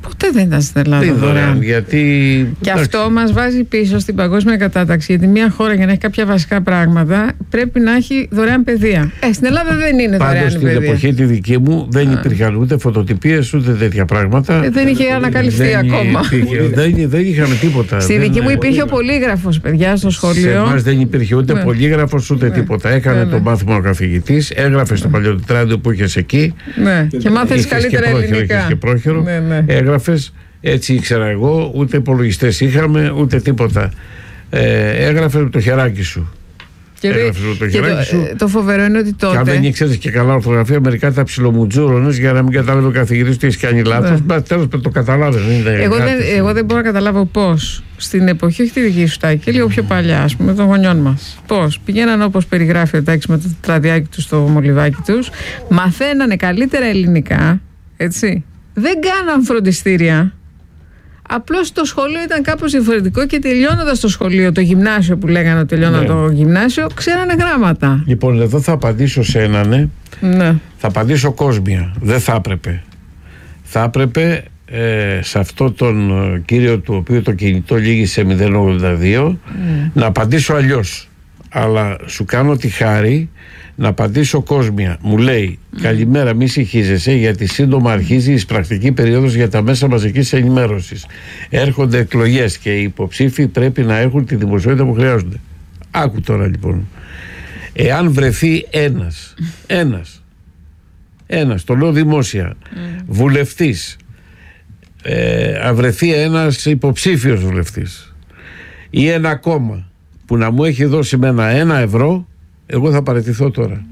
Ποτέ δεν ήταν στην Ελλάδα δεν δωρεάν. δωρεάν. Γιατί... Και αυτό μας βάζει πίσω στην παγκόσμια κατάταξη. Γιατί μια χώρα για να έχει κάποια βασικά πράγματα πρέπει να έχει δωρεάν παιδεία. Ε, στην Ελλάδα δεν είναι Πάντως, δωρεάν παιδεία. στην εποχή τη δική μου δεν Α. υπήρχαν ούτε φωτοτυπίες ούτε τέτοια πράγματα. Ε, δεν είχε ανακαλυφθεί δεν ακόμα. Υπήρχε, δεν, δεν είχαμε τίποτα. Στη δική μου υπήρχε ο πολύγραφος, παιδιά, στο σχολείο. Σε εμάς δεν υπήρχε ούτε ναι. πολύγραφος ούτε ναι. τίποτα. Έκανε ναι. το μάθημα ο καθηγητής, έγραφε ναι. στο παλιό τετράδιο που είχες εκεί. Ναι. Και μάθες καλύτερα ελληνικά. Και πρόχειρο, ναι, ναι. έγραφες, έτσι ήξερα εγώ, ούτε υπολογιστές είχαμε, ούτε τίποτα. Ε, έγραφε με το χεράκι σου. Και, έγραφες με το, χεράκι το, σου. το φοβερό είναι ότι τότε. Και αν δεν ήξερες και καλά ορθογραφία, μερικά τα ψιλομουτζούρωνες για να μην καταλάβει ο καθηγητής ότι έχει κάνει λάθος. Ναι. Τέλος πάντων το καταλάβαινε. Εγώ, δεν, εγώ δεν μπορώ να καταλάβω πώς στην εποχή, όχι τη δική σου Τάκη, λίγο πιο παλιά, ας πούμε, των γονιών μας. Πώς πηγαίναν όπως περιγράφει ο Τάκης με το τετραδιάκι του στο μολυβάκι τους, μαθαίνανε καλύτερα ελληνικά, έτσι. Δεν κάναν φροντιστήρια. Απλώς το σχολείο ήταν κάπως διαφορετικό και τελειώνοντας το σχολείο, το γυμνάσιο που λέγανε ότι τελειώναν ναι. το γυμνάσιο, ξέρανε γράμματα. Λοιπόν, εδώ θα απαντήσω σε έναν. Ναι. Θα απαντήσω κόσμια. Δεν θα έπρεπε. Θα έπρεπε ε, σε αυτό τον κύριο του οποίου το κινητό λύγει σε μηδέν ογδόντα δύο mm. να απαντήσω αλλιώς. Αλλά σου κάνω τη χάρη να απαντήσω κόσμια. Μου λέει mm. καλημέρα, μη συγχύζεσαι γιατί σύντομα αρχίζει η πρακτική περίοδος για τα μέσα μαζικής ενημέρωσης. Έρχονται εκλογές και οι υποψήφοι πρέπει να έχουν τη δημοσιότητα που χρειάζονται. Άκου τώρα λοιπόν. Εάν βρεθεί ένας, ένας, ένας, το λέω δημόσια, mm. βουλευτής, ε, αν βρεθεί ένας υποψήφιος βουλευτής ή ένα κόμμα που να μου έχει δώσει με ένα ένα ευρώ, εγώ θα παραιτηθώ τώρα.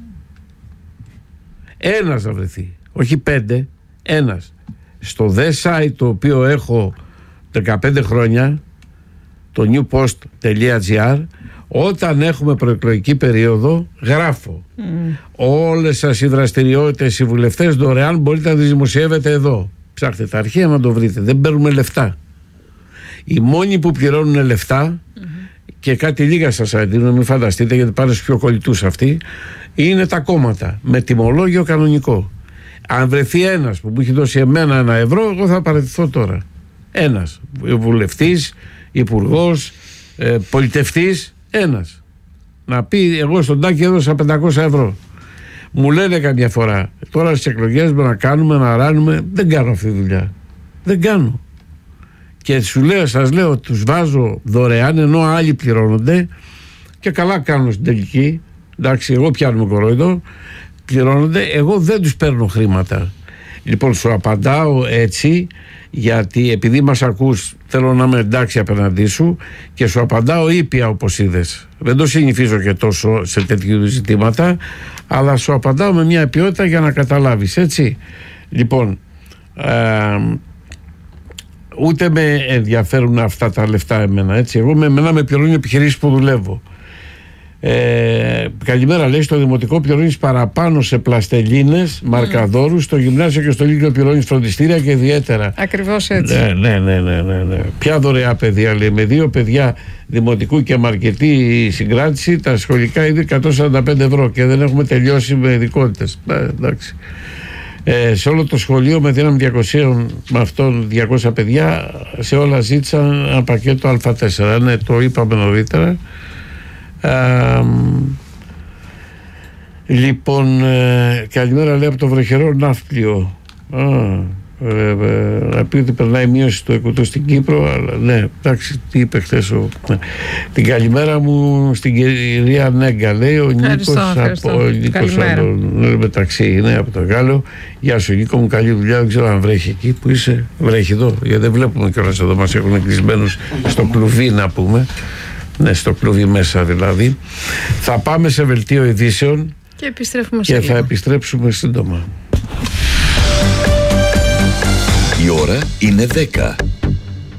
Ένας θα βρεθεί, όχι πέντε, ένας. Στο δε site το οποίο έχω δεκαπέντε χρόνια, το newpost.gr, όταν έχουμε προεκλογική περίοδο γράφω mm. όλες σας οι δραστηριότητες, οι βουλευτές δωρεάν μπορείτε να τις δημοσιεύετε εδώ. Ψάχτε τα αρχεία να το βρείτε, δεν παίρνουμε λεφτά. Οι μόνοι που πληρώνουν λεφτά mm-hmm. και κάτι λίγα σας αντίνω, μην φανταστείτε γιατί πάνε στους πιο κολλητούς αυτοί, είναι τα κόμματα με τιμολόγιο κανονικό. Αν βρεθεί ένας που μου έχει δώσει εμένα ένα ευρώ, εγώ θα παραιτηθώ τώρα. Ένας βουλευτής, υπουργός, ε, πολιτευτής, ένας να πει εγώ στον Τάκη έδωσα πεντακόσια ευρώ. Μου λένε καμιά φορά τώρα στις εκλογές να κάνουμε, να ράνουμε, δεν κάνω αυτή τη δουλειά, δεν κάνω. Και σου λέω, σας λέω, τους βάζω δωρεάν ενώ άλλοι πληρώνονται και καλά κάνουν στην τελική. Εντάξει, εγώ πιάνουμε κορόιδο, πληρώνονται, εγώ δεν τους παίρνω χρήματα. Λοιπόν, σου απαντάω έτσι γιατί επειδή μας ακούς θέλω να είμαι εντάξει απέναντί σου και σου απαντάω ήπια όπως είδες. Δεν το συνηθίζω και τόσο σε τέτοιου ζητήματα, αλλά σου απαντάω με μια ποιότητα για να καταλάβεις, έτσι. Λοιπόν, ε, ούτε με ενδιαφέρουν αυτά τα λεφτά εμένα, έτσι. Εγώ με εμένα με πληρώνει επιχειρήσεις που δουλεύω. Ε, καλημέρα, λέει, στο δημοτικό πληρώνεις παραπάνω σε πλαστελίνες, μαρκαδόρους, στο γυμνάσιο και στο λύκειο πληρώνεις φροντιστήρια και ιδιαίτερα. Ακριβώς έτσι. Ναι, ναι, ναι, ναι, ναι, ναι. Ποια δωρεά παιδεία, λέει, με δύο παιδιά δημοτικού και μαρκετή συγκράτηση, τα σχολικά ήδη εκατόν σαράντα πέντε ευρώ και δεν έχουμε τελειώσει με ειδικότητες. Ε, εντάξει. Ε, σε όλο το σχολείο με δύναμη διακόσια με αυτόν διακόσια παιδιά, σε όλα ζήτησαν ένα πακέτο Α τέσσερα. Ναι, το είπαμε νωρίτερα. Uh, λοιπόν, ε, καλημέρα, λέει, από το βροχερό Ναύπλιο. Ah, ε, ε, να πει ότι περνάει μείωση του εκατό στην Κύπρο, αλλά ναι, εντάξει, τι είπε χθες ο, ναι. Την καλημέρα μου στην κυρία Νέγκα, λέει ο Νίκος από, ο Νίκος από, ναι, μεταξύ, ναι, από το Γάλλο. Γεια σου Νίκο μου, καλή δουλειά, δεν ξέρω αν βρέχει εκεί που είσαι. Βρέχει εδώ, γιατί δεν βλέπουμε κιόλας εδώ, μας έχουν κλεισμένους στο κλουβί, να πούμε. Ναι, στο κλουβί μέσα δηλαδή. Θα πάμε σε βελτίο ειδήσεων και, επιστρέφουμε και σε θα επιστρέψουμε σύντομα. Η ώρα είναι δέκα.